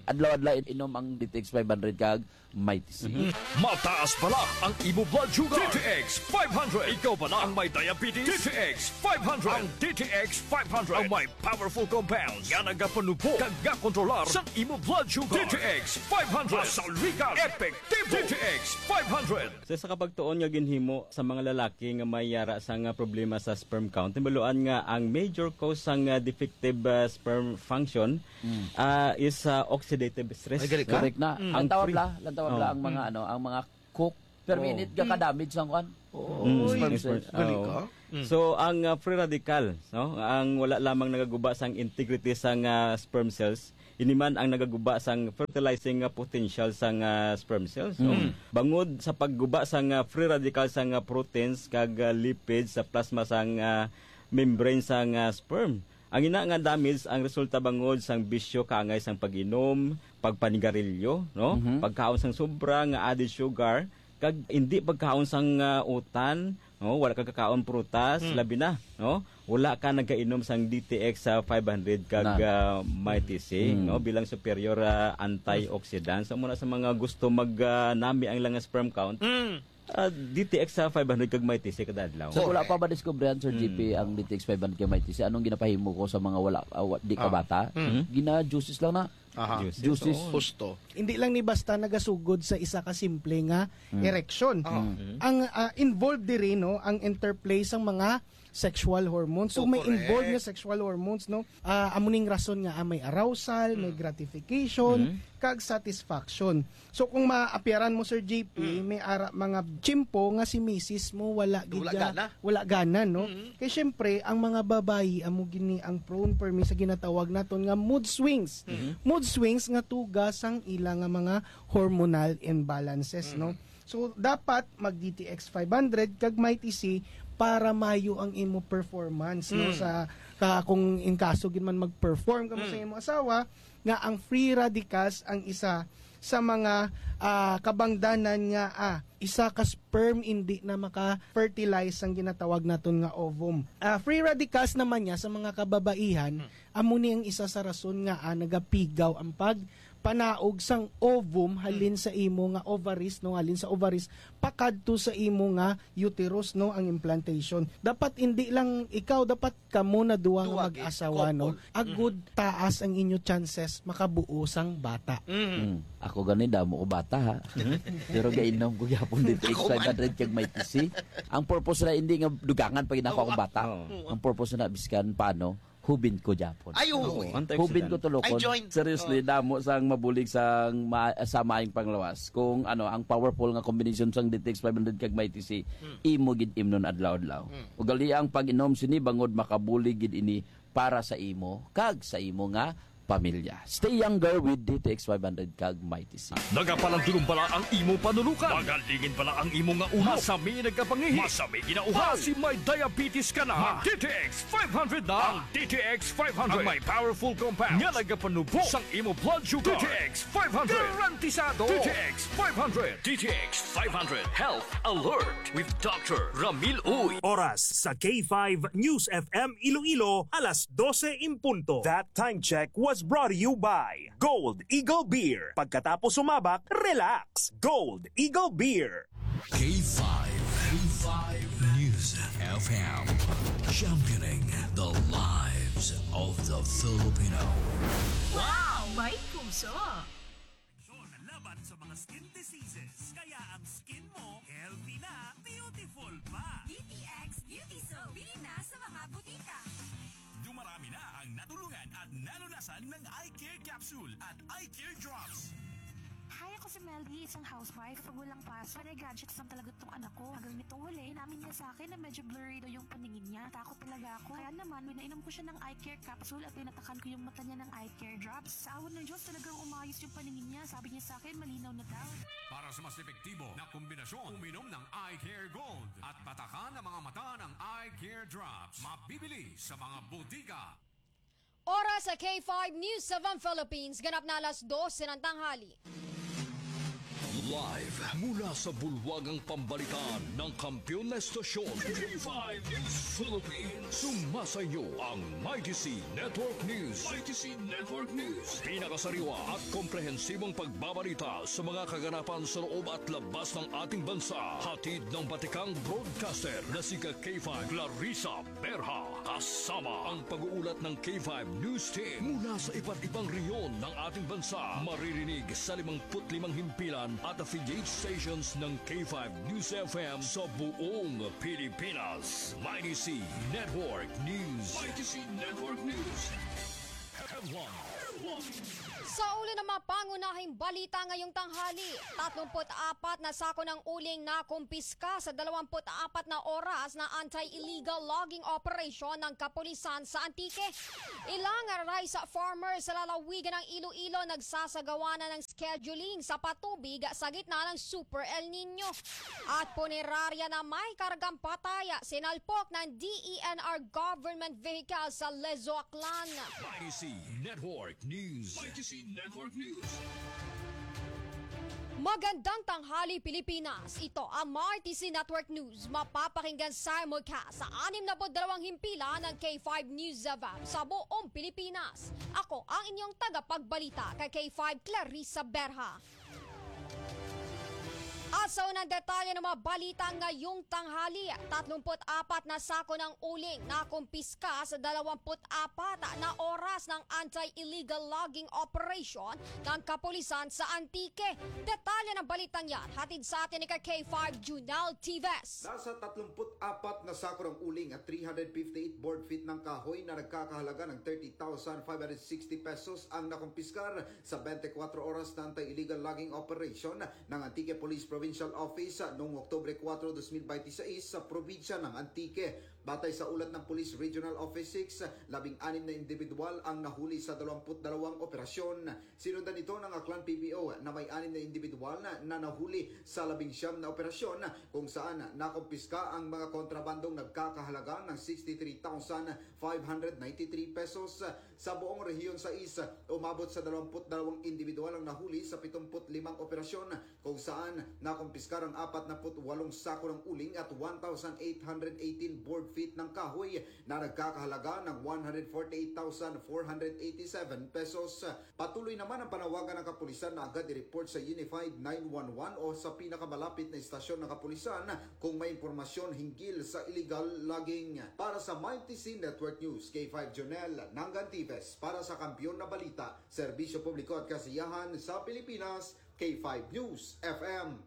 adlaw-adlaw inom ang D T X five hundred kag Mighty C. Mm-hmm. Mataas pala ang imo blood sugar. D T X five hundred. Ikaw pala ang may diabetes. D T X five hundred. Ang D T X five hundred ang may powerful compounds nga nagapanupo kag gakontrolar sa imo blood sugar. D T X five hundred. Masalwigan. Epektibo. D T X five hundred. So sa kapagtuon nga ginhimo sa mga lalaki nga may yara sa nga problema sa sperm count, timbuluan nga ang major cause sang uh, defective uh, sperm function mm. uh, is uh, oxidative stress. Ay, correct na. Mm. Ang tawag la, lang tawag Oh. la ang mga mm. ano, ang mga cook per oh. minute ga ka-damage sang kan. Oh. Mm. Sperm cells. Oh. Mm. So ang uh, free radical, no, ang wala lamang nagaguba sang integrity sang uh, sperm cells, iniman ang nagaguba sang fertilizing uh, potential sang uh, sperm cells. So, mm. bangod sa pagguba sang uh, free radical sang uh, proteins kag uh, lipids sa plasma sang uh, membrane sang uh, sperm. Ang ina nga damage ang resulta bangod sang bisyo kaangay sang pag-inom, pagpanigarilyo, no? Mm-hmm. Pagkaon sang sobra nga added sugar, kag hindi pagkaon sang uh, utan, no? Wala ka kakaon prutas, mm. labi na, no? Wala ka nagainom sang D T X sa uh, five hundred kag uh, Mighty C, mm. no? Bilang superior uh, antioxidant. So muna sa mga gusto mag-nami uh, ang lang sperm count. Mm. Uh, D T X sa five hundred kag Mighty C kada adlaw. So wala pa ba diskubrehan Sir G P mm. ang D T X five hundred kag Mighty C? Anong ginapahimo ko sa mga wala uh, di ka bata? Ah. Mm. Gina juices lang na. Aha. Juices. juices. Oh. Husto. Hindi lang ni basta nagasugod sa isa ka simple nga mm. erection. Mm. Ang uh, involved diri no ang interplay sang mga sexual hormones. So, Oh, may correct. involved nga sexual hormones, no? Uh, amuning rason nga ah, may arousal, mm. may gratification, mm. kag satisfaction. So, kung maapyaran mo, Sir J P, mm. may ara, mga chimpo nga si misis mo, wala, Wala gidya, gana. wala gana, no? Mm. Kaya syempre, ang mga babayi, amo gini ang prone per me sa ginatawag naton nga mood swings. Mm. Mood swings nga tugas ang ilang nga mga hormonal imbalances, mm. no? So, dapat mag-D T X five hundred kag Mighty C para mayo ang imo performance mm. no sa ka, kung in kaso gid man mag-perform kamo mm. sa imo asawa nga ang free radicals ang isa sa mga uh, kabangdanan nga ah, isa ka sperm hindi na maka-fertilize ang ginatawag naton nga ovum. Uh, free radicals naman niya sa mga kababaihan mm. amo ni ang isa sa rason nga ah, nagapigaw ang pag panaog sang ovum halin sa imo nga ovaries no halin sa ovaries pakadto sa imo nga uterus no ang implantation. Dapat hindi lang ikaw, dapat kamo na duwa nga mag-asawa no. Agud taas ang inyo chances makabuo sang bata. Mm. Ako gani damo ko bata ha. Pero gainom ko gyapon D T X five hundred kag Mighty C. Ang purpose na hindi nga dugangan pag inako akong bata. Ang purpose na biskan paano hubin ko Japon. Ay, oo. Hubin ko tulokon. Seriously, oh. damo sang mabulig sang ma sa maayong panglawas. Kung ano, ang powerful nga combination sang D T X five hundred kag Mighty C, hmm. imo gid imnon adlaw-adlaw. Hmm. Ugali ang pag-inom sini bangod makabulig gid ini para sa imo kag sa imo nga pamilya. Stay younger with D T X five hundred kag Mighty C. Nagapalandulong pala ang imo panulukan. Magalingin pala ang imo nga ulo. Masami nagkapangihi. Masami ginauhaw. Kasi may diabetes ka na. D T X five hundred na. Ang D T X five hundred. Ang may powerful compounds. Nga nagapanubo sang imo blood sugar. D T X five hundred. Garantisado. D T X five hundred. D T X five hundred. Health Alert with Doctor Ramil Uy. Oras sa K five News F M Iloilo, alas dose in punto. That time check was brought to you by Gold Eagle Beer. Pagkatapos sumabak, relax. Gold Eagle Beer. K five. K five News F M. Championing the lives of the Filipino. Wow! May puso! Laban sa mga skin diseases. Kaya ang skin mo, healthy na, beautiful pa. D T X Beauty Soap. Bili na sa mga butika. Dumarami na ang natulungan at nalunasan ng eye care capsule at eye care drops. Hi, ako si Meldy, isang housewife. Pag walang password ay gadgets lang talaga itong anak ko. Hanggang nitong huli, namin niya sa akin na medyo blurry daw yung paningin niya. Takot talaga ako. Kaya naman, winainom ko siya ng eye care capsule at tinatakan ko yung mata niya ng eye care drops. Sa awan ng Diyos, talagang umayos yung paningin niya. Sabi niya sa akin, malinaw na daw. Para sa mas epektibo na kombinasyon, uminom ng Eye Care Gold at patakan ang mga mata ng Eye Care Drops. Mabibili sa mga butika. Oras sa K five News seven Philippines, ganap na alas dos ng tanghali. Live mula sa bulwagang pambalitaan ng kampiyon na estasyon K five News Philippines. Sumasayo ang Mighty C Network News. Mighty C Network News. Pinakasariwa at komprehensibong pagbabalita sa mga kaganapan sa loob at labas ng ating bansa. Hatid ng batikang broadcaster na si K five Clarissa Berha. Kasama ang pag-uulat ng K five News Team mula sa iba't ibang reyon ng ating bansa. Maririnig sa limangput limang himpilan at affiliate stations ng K five News F M sa buong Pilipinas. Mighty C Network News. Mighty C Network News. Headline. Sa ulo ng mga pangunahing balita ngayong tanghali, tatlumput apat na sako ng uling na kumpiska sa dalawamput apat na oras na anti-illegal logging operation ng kapulisan sa Antique. Ilang rice farmers sa lalawigan ng Iloilo nagsasagawa na ng scheduling sa patubig sa gitna ng Super El Nino. At punerarya na may kargang pataya, sinalpok ng D E N R government vehicle sa Lezo Aklan. Mighty C Network News. Mighty C Network News. Magandang tanghali Pilipinas. Ito ang Mighty C Network News. Mapapakinggan simulcast sa anim na dalawang himpila ng K five News F M sa buong Pilipinas. Ako ang inyong tagapagbalita kay K five Clarissa Berha. At sa unang detalye ng mga balita ngayong tanghali, tatlumput apat na sako ng uling na kumpiska sa dalawamput apat na oras ng anti-illegal logging operation ng kapulisan sa Antique. Detalye ng balitang yan, hatid sa atin ni K five Junel Tives. Nasa tatlumput apat na sako ng uling at three hundred fifty-eight board feet ng kahoy na nagkakahalaga ng thirty thousand five hundred sixty pesos ang nakumpiskar sa twenty-four oras na anti-illegal logging operation ng Antique Police Provincial Office noong Oktubre four, twenty twenty-six sa probinsya ng Antique. Batay sa ulat ng Police Regional Office six, labing-anim na individual ang nahuli sa dalawampu't dalawang operasyon. Sinundan ito ng Aklan P B O na may anim na individual na, na nahuli sa labing siyam na operasyon kung saan nakumpiska ang mga kontrabandong nagkakahalaga ng sixty-three thousand five hundred ninety-three pesos. Sa buong rehiyon sa Isa, umabot sa dalawampu't dalawang individual ang nahuli sa pitungput limang operasyon kung saan nakumpiskar ang apat na put walong sako ng uling at one thousand eight hundred eighteen board feet ng kahoy na nagkakahalaga ng one hundred forty-eight thousand four hundred eighty-seven pesos. Patuloy naman ang panawagan ng kapulisan na agad i-report sa Unified nine one one o sa pinakamalapit na istasyon ng kapulisan kung may impormasyon hinggil sa illegal logging. Para sa Mighty C Network News, K five Jonel Nangantives para sa Kampiyon na Balita, Serbisyo Publiko at Kasiyahan sa Pilipinas, K five News F M.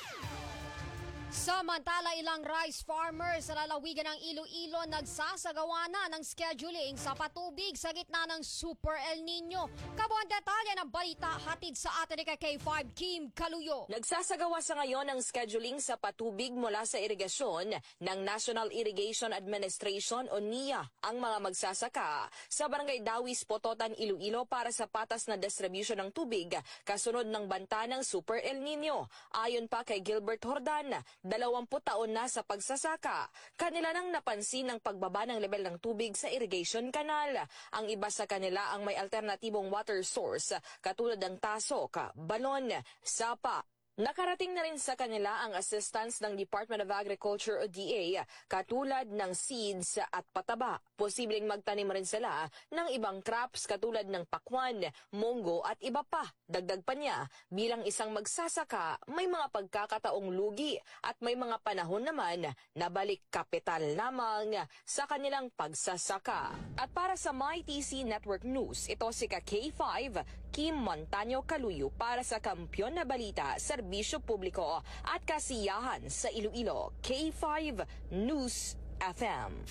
Samantala, ilang rice farmers sa lalawigan ng Iloilo nagsasagawa na ng scheduling sa patubig sa gitna ng Super El Nino. Kabuang detalye ng balita hatid sa atin ni K five Kim Kaluyo. Nagsasagawa sa ngayon ng scheduling sa patubig mula sa irigasyon ng National Irrigation Administration o N I A ang mga magsasaka sa Barangay Dawis, Pototan, Iloilo para sa patas na distribution ng tubig kasunod ng banta ng Super El Nino. Ayon pa kay Gilbert Hordan, dalawamput taon na sa pagsasaka. Kanila nang napansin ang pagbaba ng level ng tubig sa irrigation canal. Ang iba sa kanila ang may alternatibong water source katulad ng tasok, balon, sapa. Nakarating na rin sa kanila ang assistance ng Department of Agriculture o D A katulad ng seeds at pataba. Posibleng magtanim rin sila ng ibang crops katulad ng pakwan, munggo at iba pa. Dagdag pa niya, bilang isang magsasaka, may mga pagkakataong lugi at may mga panahon naman na balik kapital lamang sa kanilang pagsasaka. At para sa Mighty C Network News, ito si K five Kim Montaño Kaluyo para sa Kampiyon na Balita, Serbisyo Publiko at Kasiyahan sa Iloilo, K five News F M.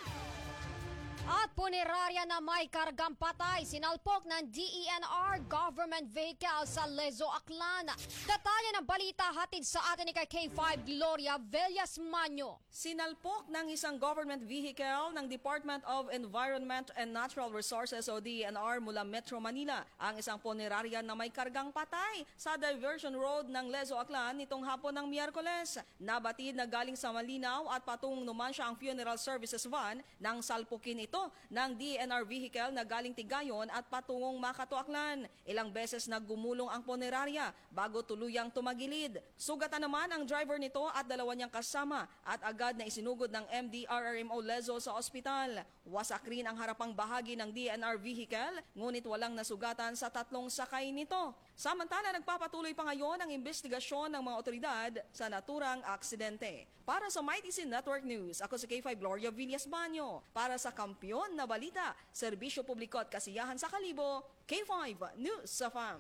At punerarya na may kargang patay, sinalpok ng D E N R government vehicle sa Lezo Aklan. Detalye ng balita hatid sa atin ni K five Gloria Villas Manyo. Sinalpok ng isang government vehicle ng Department of Environment and Natural Resources o D E N R mula Metro Manila ang isang punerarya na may kargang patay sa Diversion Road ng Lezo Aklan nitong hapon ng Miyerkules. Nabatid na galing sa Malinaw at patungo naman siya ang funeral services van nang salpukin ito ito ng D N R vehicle na galing Tigayon at patungong Makatuaklan. Ilang beses naggumulong ang punerarya bago tuluyang tumagilid. Sugatan naman ang driver nito at dalawa niyang kasama at agad na isinugod ng M D R R M O Lezo sa ospital. Wasak rin ang harapang bahagi ng D N R vehicle, ngunit walang nasugatan sa tatlong sakay nito. Samantala, nagpapatuloy pa ngayon ang investigasyon ng mga otoridad sa naturang aksidente. Para sa Mighty Scene Network News, ako si K five Gloria Villas Banyo. Para sa Kampiyon na Balita, Serbisyo Publiko at Kasiyahan sa Kalibo, K five News F M.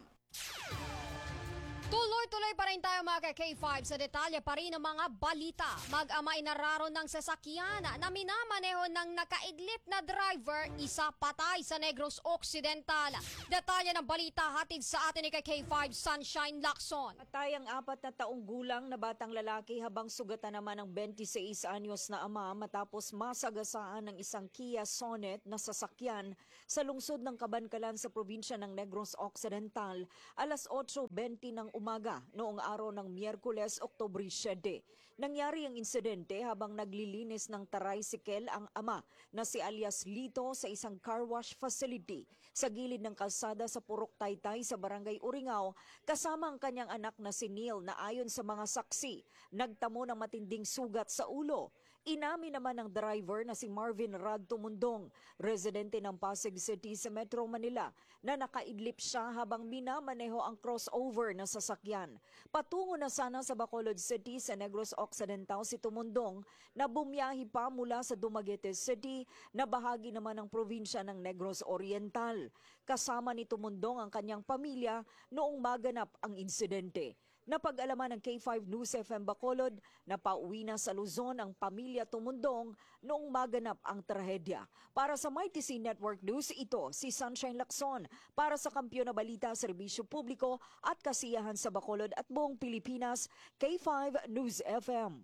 Tuloy-tuloy pa rin tayo mga K five sa detalye pa rin ng mga balita. Mag-ama inararon ng sasakyan na minamaneho ng nakaidlip na driver, isa patay sa Negros Occidental. Detalye ng balita hatid sa atin ni K five Sunshine Lacson. Patay ang apat na taong gulang na batang lalaki habang sugatan naman ng twenty-six anyos na ama matapos masagasaan ng isang Kia Sonet na sasakyan sa lungsod ng Kabankalan sa probinsya ng Negros Occidental alas eight twenty ng umaga noong araw ng Miyerkules, Oktubre siyete. Nangyari ang insidente habang naglilinis ng tricycle ang ama na si alias Lito sa isang car wash facility sa gilid ng kalsada sa Purok Taytay sa Barangay Uringao kasama ang kanyang anak na si Neil na ayon sa mga saksi, nagtamo ng matinding sugat sa ulo. Inamin naman ng driver na si Marvin Rad Tumundong, residente ng Pasig City sa Metro Manila, na nakaidlip siya habang minamaneho ang crossover na sasakyan. Patungo na sana sa Bacolod City sa Negros Occidental si Tumundong na bumiyahi pa mula sa Dumaguete City na bahagi naman ng probinsya ng Negros Oriental. Kasama ni Tumundong ang kanyang pamilya noong maganap ang insidente. Napag-alaman ng K five News F M Bacolod na pauwi na sa Luzon ang pamilya Tumundong noong maganap ang trahedya. Para sa Mighty Scene Network News, ito si Sunshine Lacson. Para sa Kampiyon na Balita, Serbisyo Publiko at Kasiyahan sa Bacolod at buong Pilipinas, K five News F M.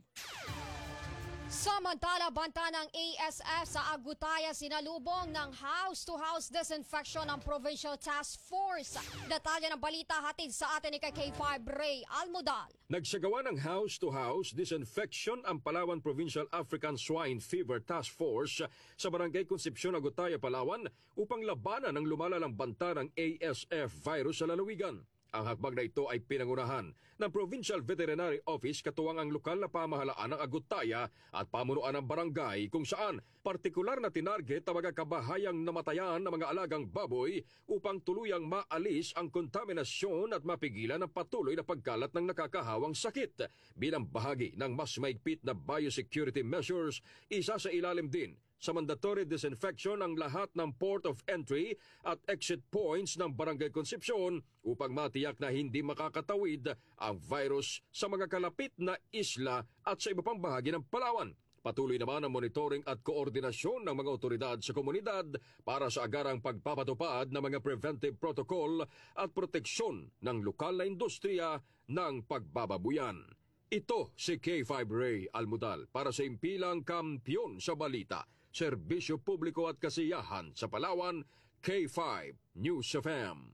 Samantala, banta ng A S F sa Agutaya sinalubong ng house-to-house disinfection ng Provincial Task Force. Detalye ng balita hatid sa atin ni K five Ray Almodal. Nagsagawa ng house-to-house disinfection ang Palawan Provincial African Swine Fever Task Force sa Barangay Concepcion, Agutaya, Palawan upang labanan ang lumalalang banta ng A S F virus sa lalawigan. Ang hakbang na ito ay pinangunahan ng Provincial Veterinary Office katuwang ang lokal na pamahalaan ng Agutaya at pamunuan ng barangay kung saan partikular na tinarget ang mga kabahayang namatayan ng mga alagang baboy upang tuluyang maalis ang kontaminasyon at mapigilan ang patuloy na pagkalat ng nakakahawang sakit. Bilang bahagi ng mas maigpit na biosecurity measures, isa sa ilalim din sa mandatory disinfection ang lahat ng port of entry at exit points ng Barangay Concepcion upang matiyak na hindi makakatawid ang virus sa mga kalapit na isla at sa iba pang bahagi ng Palawan. Patuloy naman ang monitoring at koordinasyon ng mga otoridad sa komunidad para sa agarang pagpapatupad ng mga preventive protocol at proteksyon ng lokal na industriya ng pagbababuyan. Ito si K five Ray Almodal para sa impilang Kampiyon sa Balita, Serbisyo Publiko at Kasiyahan sa Palawan, K five News F M.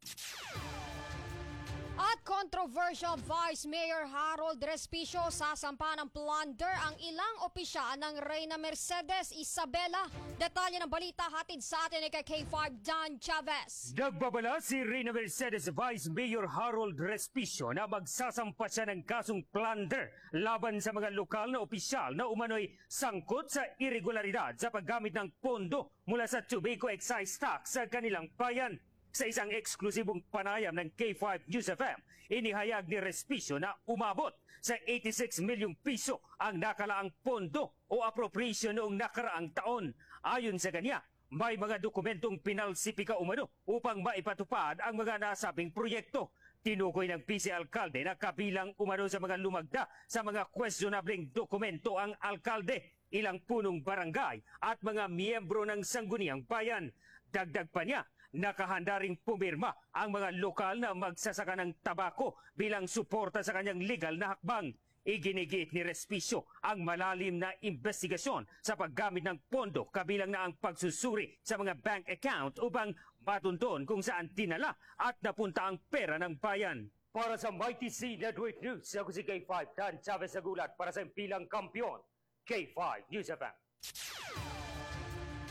At controversial Vice Mayor Harold Respicio sasampa ng plunder ang ilang opisyal ng Reyna Mercedes Isabela. Detalye ng balita hatid sa atin ni K five Dan Chavez. Nagbabala si Reyna Mercedes Vice Mayor Harold Respicio na magsasampa siya ng kasong plunder laban sa mga lokal na opisyal na umano'y sangkot sa irregularidad sa paggamit ng pondo mula sa tobacco excise tax sa kanilang bayan. Sa isang eksklusibong panayam ng K five News F M, inihayag ni Respicio na umabot sa eighty-six milyong piso ang nakalaang pondo o appropriation noong nakaraang taon. Ayon sa kanya, may mga dokumentong pinalsipika umano upang maipatupad ang mga nasabing proyekto. Tinukoy ng P C Alkalde na kabilang umano sa mga lumagda sa mga questionableng dokumento ang alkalde, ilang punong barangay at mga miyembro ng sangguniang bayan. Dagdag pa niya, nakahanda ring pumirma ang mga lokal na magsasaka ng tabako bilang suporta sa kanyang legal na hakbang. Iginigiit ni Respicio ang malalim na investigasyon sa paggamit ng pondo kabilang na ang pagsusuri sa mga bank account upang matunton kung saan tinala at napunta ang pera ng bayan. Para sa Mighty Scene Network News, ako si K five Dan Chavez Agulat para sa impilang Kampiyon, K five News F M.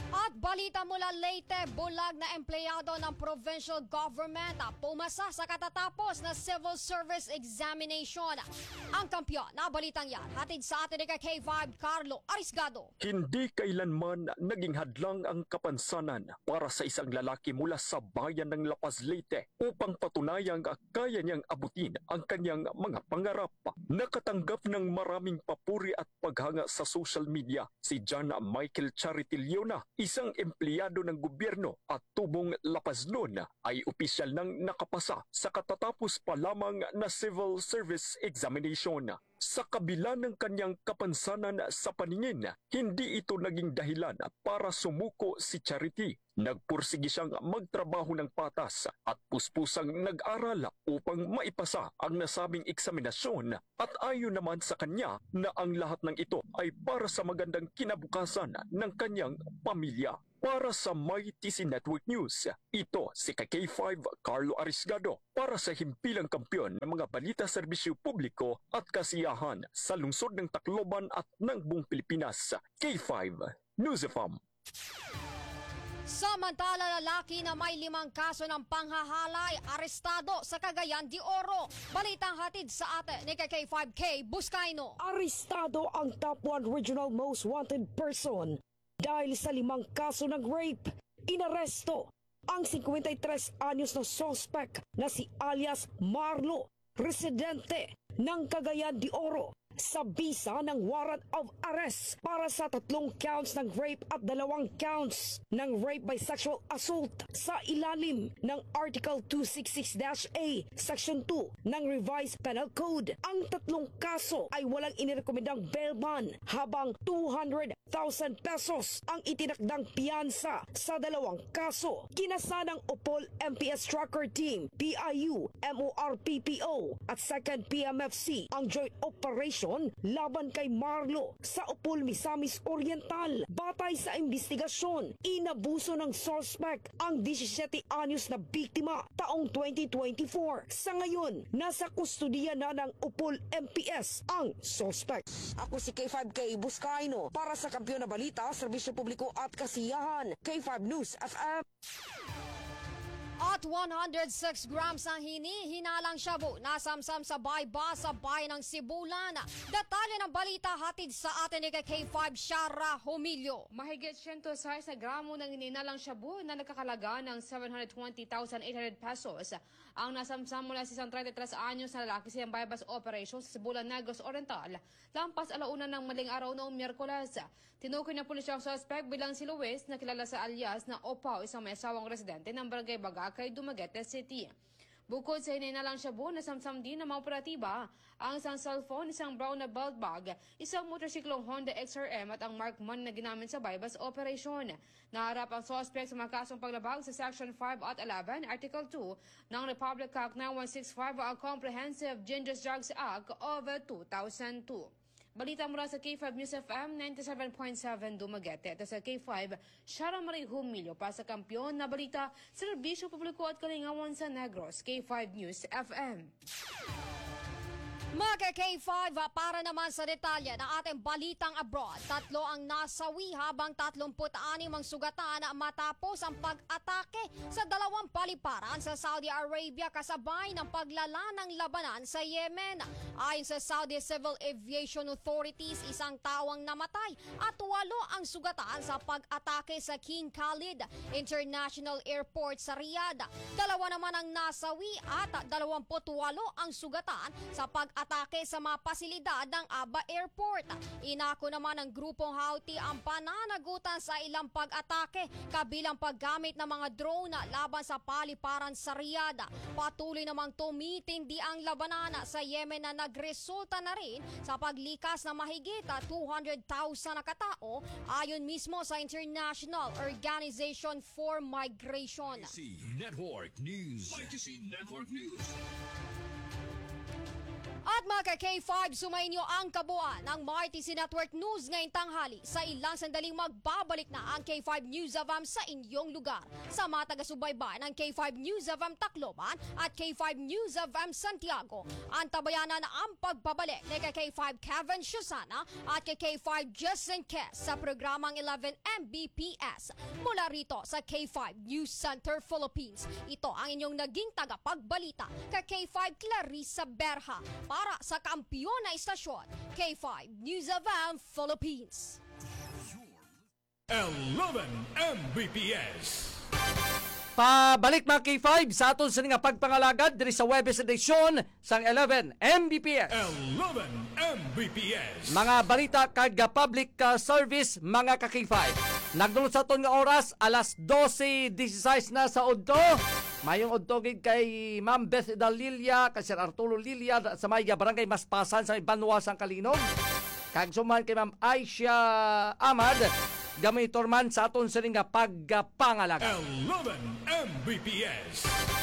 At balita mula Leyte, bulag na empleyado ng provincial government pumasa sa katatapos na civil service examination. Ang kampiyon na balitang yan, hatid sa atin ni K five Carlo Arisgado. Hindi kailanman naging hadlang ang kapansanan para sa isang lalaki mula sa bayan ng La Paz, Leyte upang patunayang kaya niyang abutin ang kanyang mga pangarap. Nakatanggap ng maraming papuri at paghanga sa social media si John Michael Charity Leona, isang empleyado ng gobyerno at tubong La Paz noon, ay opisyal nang nakapasa sa katatapos pa lamang na civil service examination. Sa kabila ng kanyang kapansanan sa paningin, hindi ito naging dahilan para sumuko si Charity. Nagpursigi siyang magtrabaho ng patas at puspusang nag-aral upang maipasa ang nasabing eksaminasyon, at ayon naman sa kanya na ang lahat ng ito ay para sa magandang kinabukasan ng kanyang pamilya. Para sa My T C Network News, ito si K five Carlo Arisgado para sa himpilang kampyon ng mga balita serbisyo publiko at kasiyahan sa lungsod ng Tacloban at ng buong Pilipinas. K five News F M. Samantala, lalaki na may limang kaso ng panghahalay, arestado sa Cagayan de Oro. Balitang hatid sa atin ni K five K Buscaino. Arestado ang top one regional most wanted person dahil sa limang kaso ng rape. Inaresto ang fifty-three anyos na suspect na si alias Marlo, residente ng Cagayan de Oro, sa bisa ng warrant of arrest para sa tatlong counts ng rape at dalawang counts ng rape by sexual assault sa ilalim ng Article two sixty-six A, Section two ng Revised Penal Code. Ang tatlong kaso ay walang inirekomendang bail bond, habang two hundred thousand pesos ang itinakdang piyansa sa dalawang kaso. Kinasa ng Upol M P S Tracker Team, P I U, M O R P P O at second P M F C ang joint operation laban kay Marlo sa Upol Misamis Oriental. Batay sa investigasyon, inabuso ng suspect ang seventeen anyos na biktima taong twenty twenty-four. Sa ngayon, nasa kustudiya na ng Upol M P S ang suspect. Ako si K five K Buscaino para sa Kampiyon na Balita, Serbisyo Publiko at Kasiyahan, K five News F M. At one hundred six grams ang hini-hinalang shabu nasamsam sa bayba sa bayan ng Sibulan. Detalye ng balita hatid sa atin ni K five Shara Humilio. Mahigit one hundred six na gramo ng hinihinalaang shabu na nagkakalaga ng seven hundred twenty thousand eight hundred pesos ang nasamsam mula sa isang thirty-three anyos na lalaki sa bypass operation sa Sibulan, Negros Oriental lampas alauna ng maling araw noong Miyerkules. Tinukoy ng pulisya ang suspect bilang si Luis na kilala sa alias na Opaw, isang may asawang residente ng Barangay Bagakay, Dumaguete City. Bukod sa hininalang shabu, nasamsam din ng mga operatiba ang isang cellphone, isang brown na belt bag, isang motorsiklong Honda X R M at ang marked money na ginamit sa bypass operation. Naharap ang suspect sa mga kasong paglabag sa Section five at eleven, Article two ng Republic Act nine one six five o ang Comprehensive Dangerous Drugs Act of two thousand two. Balita mula sa K five News F M ninety-seven point seven Dumaguete. Ito sa K five, Shara Marie Humilio para sa Kampiyon na Balita, Serbisyo Publiko at Kalingawan sa Negros. K five News F M. Mga K five, para naman sa detalye ng ating balitang abroad, tatlo ang nasawi habang thirty-six ang sugatan matapos ang pag-atake sa dalawang paliparan sa Saudi Arabia kasabay ng paglala ng labanan sa Yemen. Ayon sa Saudi Civil Aviation Authorities, isang tawang namatay at walo ang sugatan sa pag-atake sa King Khalid International Airport sa Riyadh. Dalawa naman ang nasawi at twenty-eight ang sugatan sa pag atake sa mga pasilidad ng Aba Airport. Inako naman ng grupong Houthi ang pananagutan sa ilang pag-atake kabilang paggamit ng mga drone laban sa paliparan sa Riyadh. Patuloy namang tumitindi ang labanan sa Yemen na nagresulta na rin sa paglikas ng mahigit two hundred thousand na katao ayon mismo sa International Organization for Migration. I T C Network News. I T C Network News. At mga ka-K five, sumainyo ang kabuuan ng M R T C Network News ngayong tanghali. Sa ilang sandaling magbabalik na ang K five News of A M sa inyong lugar. Sa mga taga-subaybay ng K five News of A M Tacloban at K five News of A M Santiago, antabayanan na ang pagbabalik ni K five Kevin Shusana at K five Justin Kess sa programang eleven M B P S. Mula rito sa K five News Center Philippines, ito ang inyong naging tagapagbalita ka K five Clarissa Berha para sa kampiyon na istasyon, K five News of A M Philippines. eleven M B P S. Pabalik mga K five sa aton sa nga pagpangalagad diri sa Webes edisyon sang eleven M B P S. eleven M B P S. Mga balita kag public uh, service mga ka K five. Nagdulot sa aton nga oras alas dose dieciséis na sa udto. Mayong udto gid kay Ma'am Beth Dalilia, kay Sir Arturo Lilia sa may barangay Maspasan sa Banwas ang Kalinog. Kag suman kay Ma'am Aisha Ahmad, gamitor man sa aton sa nga pagpangalaga. eleven M B P S.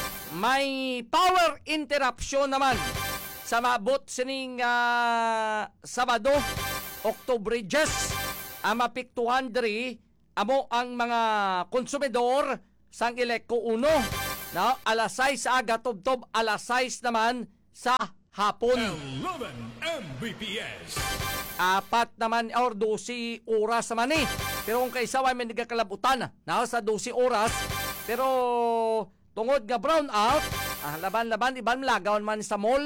May power interruption naman sa maabot sining uh, Sabado, Oktubre ten, ang mapiktuhan diri amo ang mga konsumidor sang Eleco uno. No, alas sais sa aga, tubtob alas sais naman sa hapon. eleven M B P S. Apat naman or dose oras naman eh. Pero kung kaysa may nagkakalabutan na sa dose oras, pero tungod nga brown out, ah, laban-laban, iban lagawan man sa mall.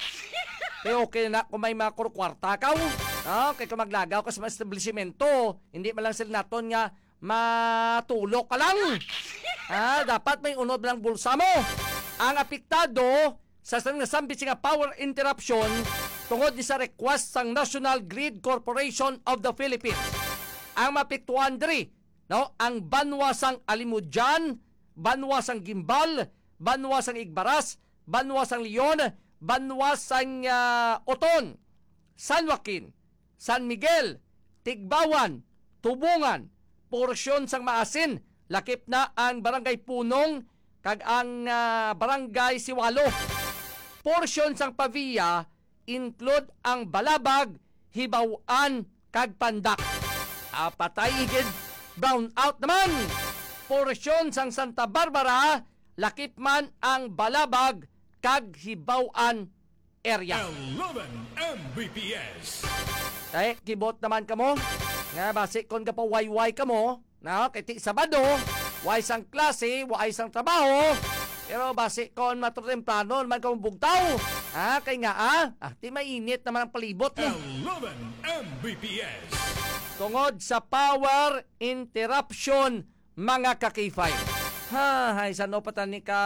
Pero okay na kung may mga kwarta ka. Ah, kaya kung maglagaw ka sa mga establishmento, hindi man lang sila naton nga matulog ka lang. Ah, dapat may unod lang bulsa mo. Ang apektado sa nasambit nga power interruption tungod di sa request sang National Grid Corporation of the Philippines. Ang mapiktuan diri, no, ang Banwasang Alimudjan, Banwasang Gimbal, Banwasang Igbaras, Banwasang Leon, Banwasang uh, Oton, San Joaquin, San Miguel, Tigbawan, Tubungan, porsyon sang Maasin, lakip na ang Barangay Punong kag ang uh, Barangay Siwalo. Porsyon sang Pavia include ang Balabag, Hibawan kag Pandak. Apatay igid brown out naman. Porsyon sang Santa Barbara, lakip man ang Balabag kag Hibawan area. eleven M B P S. Tay kibot naman kamo. Nga basi kon ka pa wayway kamo, na kay ti Sabado, way sang klase, way sang trabaho. Pero basi kon matremplano man kamo bugtaw. Ha, kay nga ah, ah ti mainit naman ang palibot mo. eleven M B P S. Tungod sa power interruption mga ka K five. Ha, hay sano pa tani ka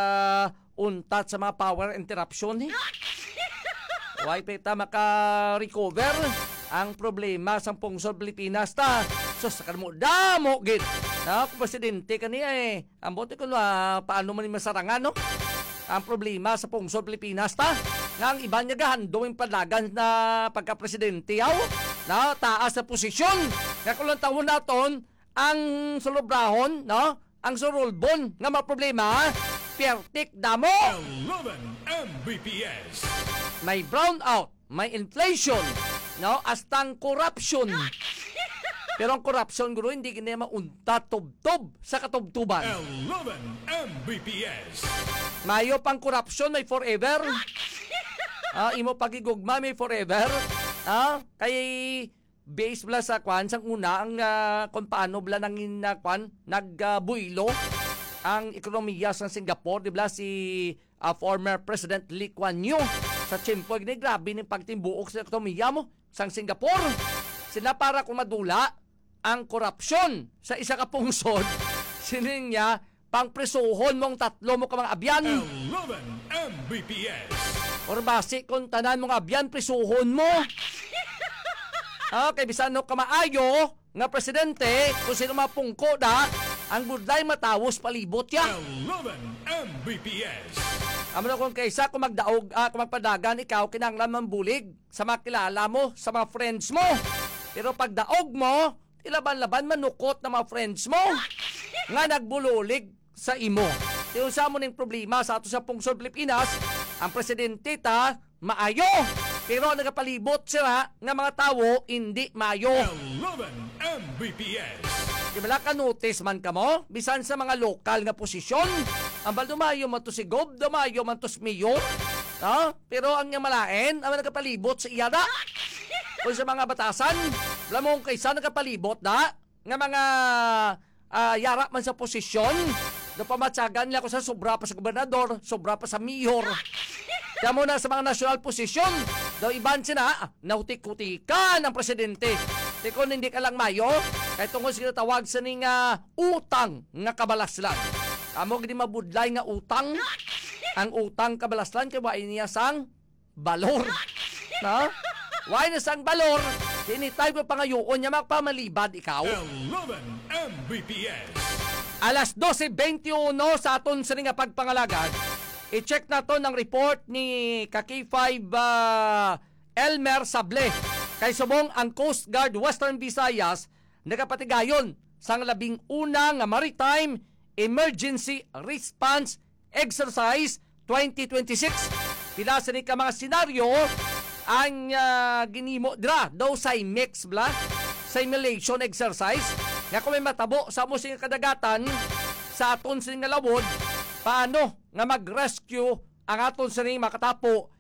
untat sa mga power interruption eh. Way pa maka-recover ang problema sa pungsod Pilipinas ta. So sa mo damo gid. Na presidente kaniya eh. Ang bote ko na paano man masarangan no? Ang problema sa pungsod Pilipinas ta. Nga ang iba niya gahandong yung padagan na pagka-presidente yaw. Na taas sa posisyon. Nga kulang taon naton ang sulubrahon, no? Ang surulbon nga mga problema, pertik damo. eleven M B P S. May brownout, may inflation, no? Astang corruption. Pero ang corruption, guro, hindi kanya maunta tubtob sa katubtuban. eleven M B P S. Mayo pang corruption, may forever. Ah, imo pagigugma, may forever. Ah, kay base bla sa kwan sang una ang uh, kung paano bla nang uh, kwan nagbuylo uh, ang ekonomiya sa Singapore, di bla si uh, former President Lee Kuan Yew sa tiyempo ni grabe ning pagtimbuok sa ekonomiya mo sang Singapore. Sila para kung madula ang korupsyon sa isa ka pungsod, sining niya pang presohon mong tatlo mo ka mga abyan. eleven M B P S. Or basi kung tanan mong abyan presohon mo. Okay, bisan no kamaayo nga presidente, kung sino mapungko da, ang budlay matawos palibot ya. eleven M B P S. Amo na kung kaysa kung magdaog, ah, kung magpadagan ikaw, kinanglan mambulig sa mga kilala mo, sa mga friends mo. Pero pagdaog mo, ilaban-laban manukot na mga friends mo nga nagbululig sa imo. Tiusa mo ning problema sa ato sa pungsod Pilipinas, ang presidente ta maayo. Pero ang nagapalibot sila nga mga tawo hindi mayo. eleven M B P S. Di ba ka notice man ka mo? Bisan sa mga lokal nga posisyon. Ang bal dumayo man to si Gob, dumayo man to si Mayor. Ha? Pero ang nga malain, ang nagapalibot sa iyada. O sa mga batasan, lamong kaysa nagapalibot na nga mga uh, yara man sa posisyon. Na pamatsagan nila ko sa sobra pa sa gobernador, sobra pa sa mayor. Kaya muna sa mga national posisyon, daw iban sina, nautik-utikan ng presidente. Tikon hindi ka lang mayo, kaya tungkol sila tawag sa ning uh, utang nga kabalaslan. Amo gini mabudlay nga utang. Ang utang kabalaslan kay wain niya sang balor. Na? Wain na sang balor, tinitay ko pangayoon niya magpamalibad ikaw. eleven M B P S. Alas twelve twenty-one sa aton sa nga pagpangalagad. I-check na to ng report ni K five uh, Elmer Sable. Kay subong ang Coast Guard Western Visayas nagapatigayon sang labing una nga Maritime Emergency Response Exercise twenty twenty-six. Pila sa ni ka mga senaryo ang uh, ginimo dira daw sa mix bla simulation exercise nga kung may matabo sa mo sing kadagatan sa aton sing nga lawod paano nga mag-rescue ang aton sing makatapo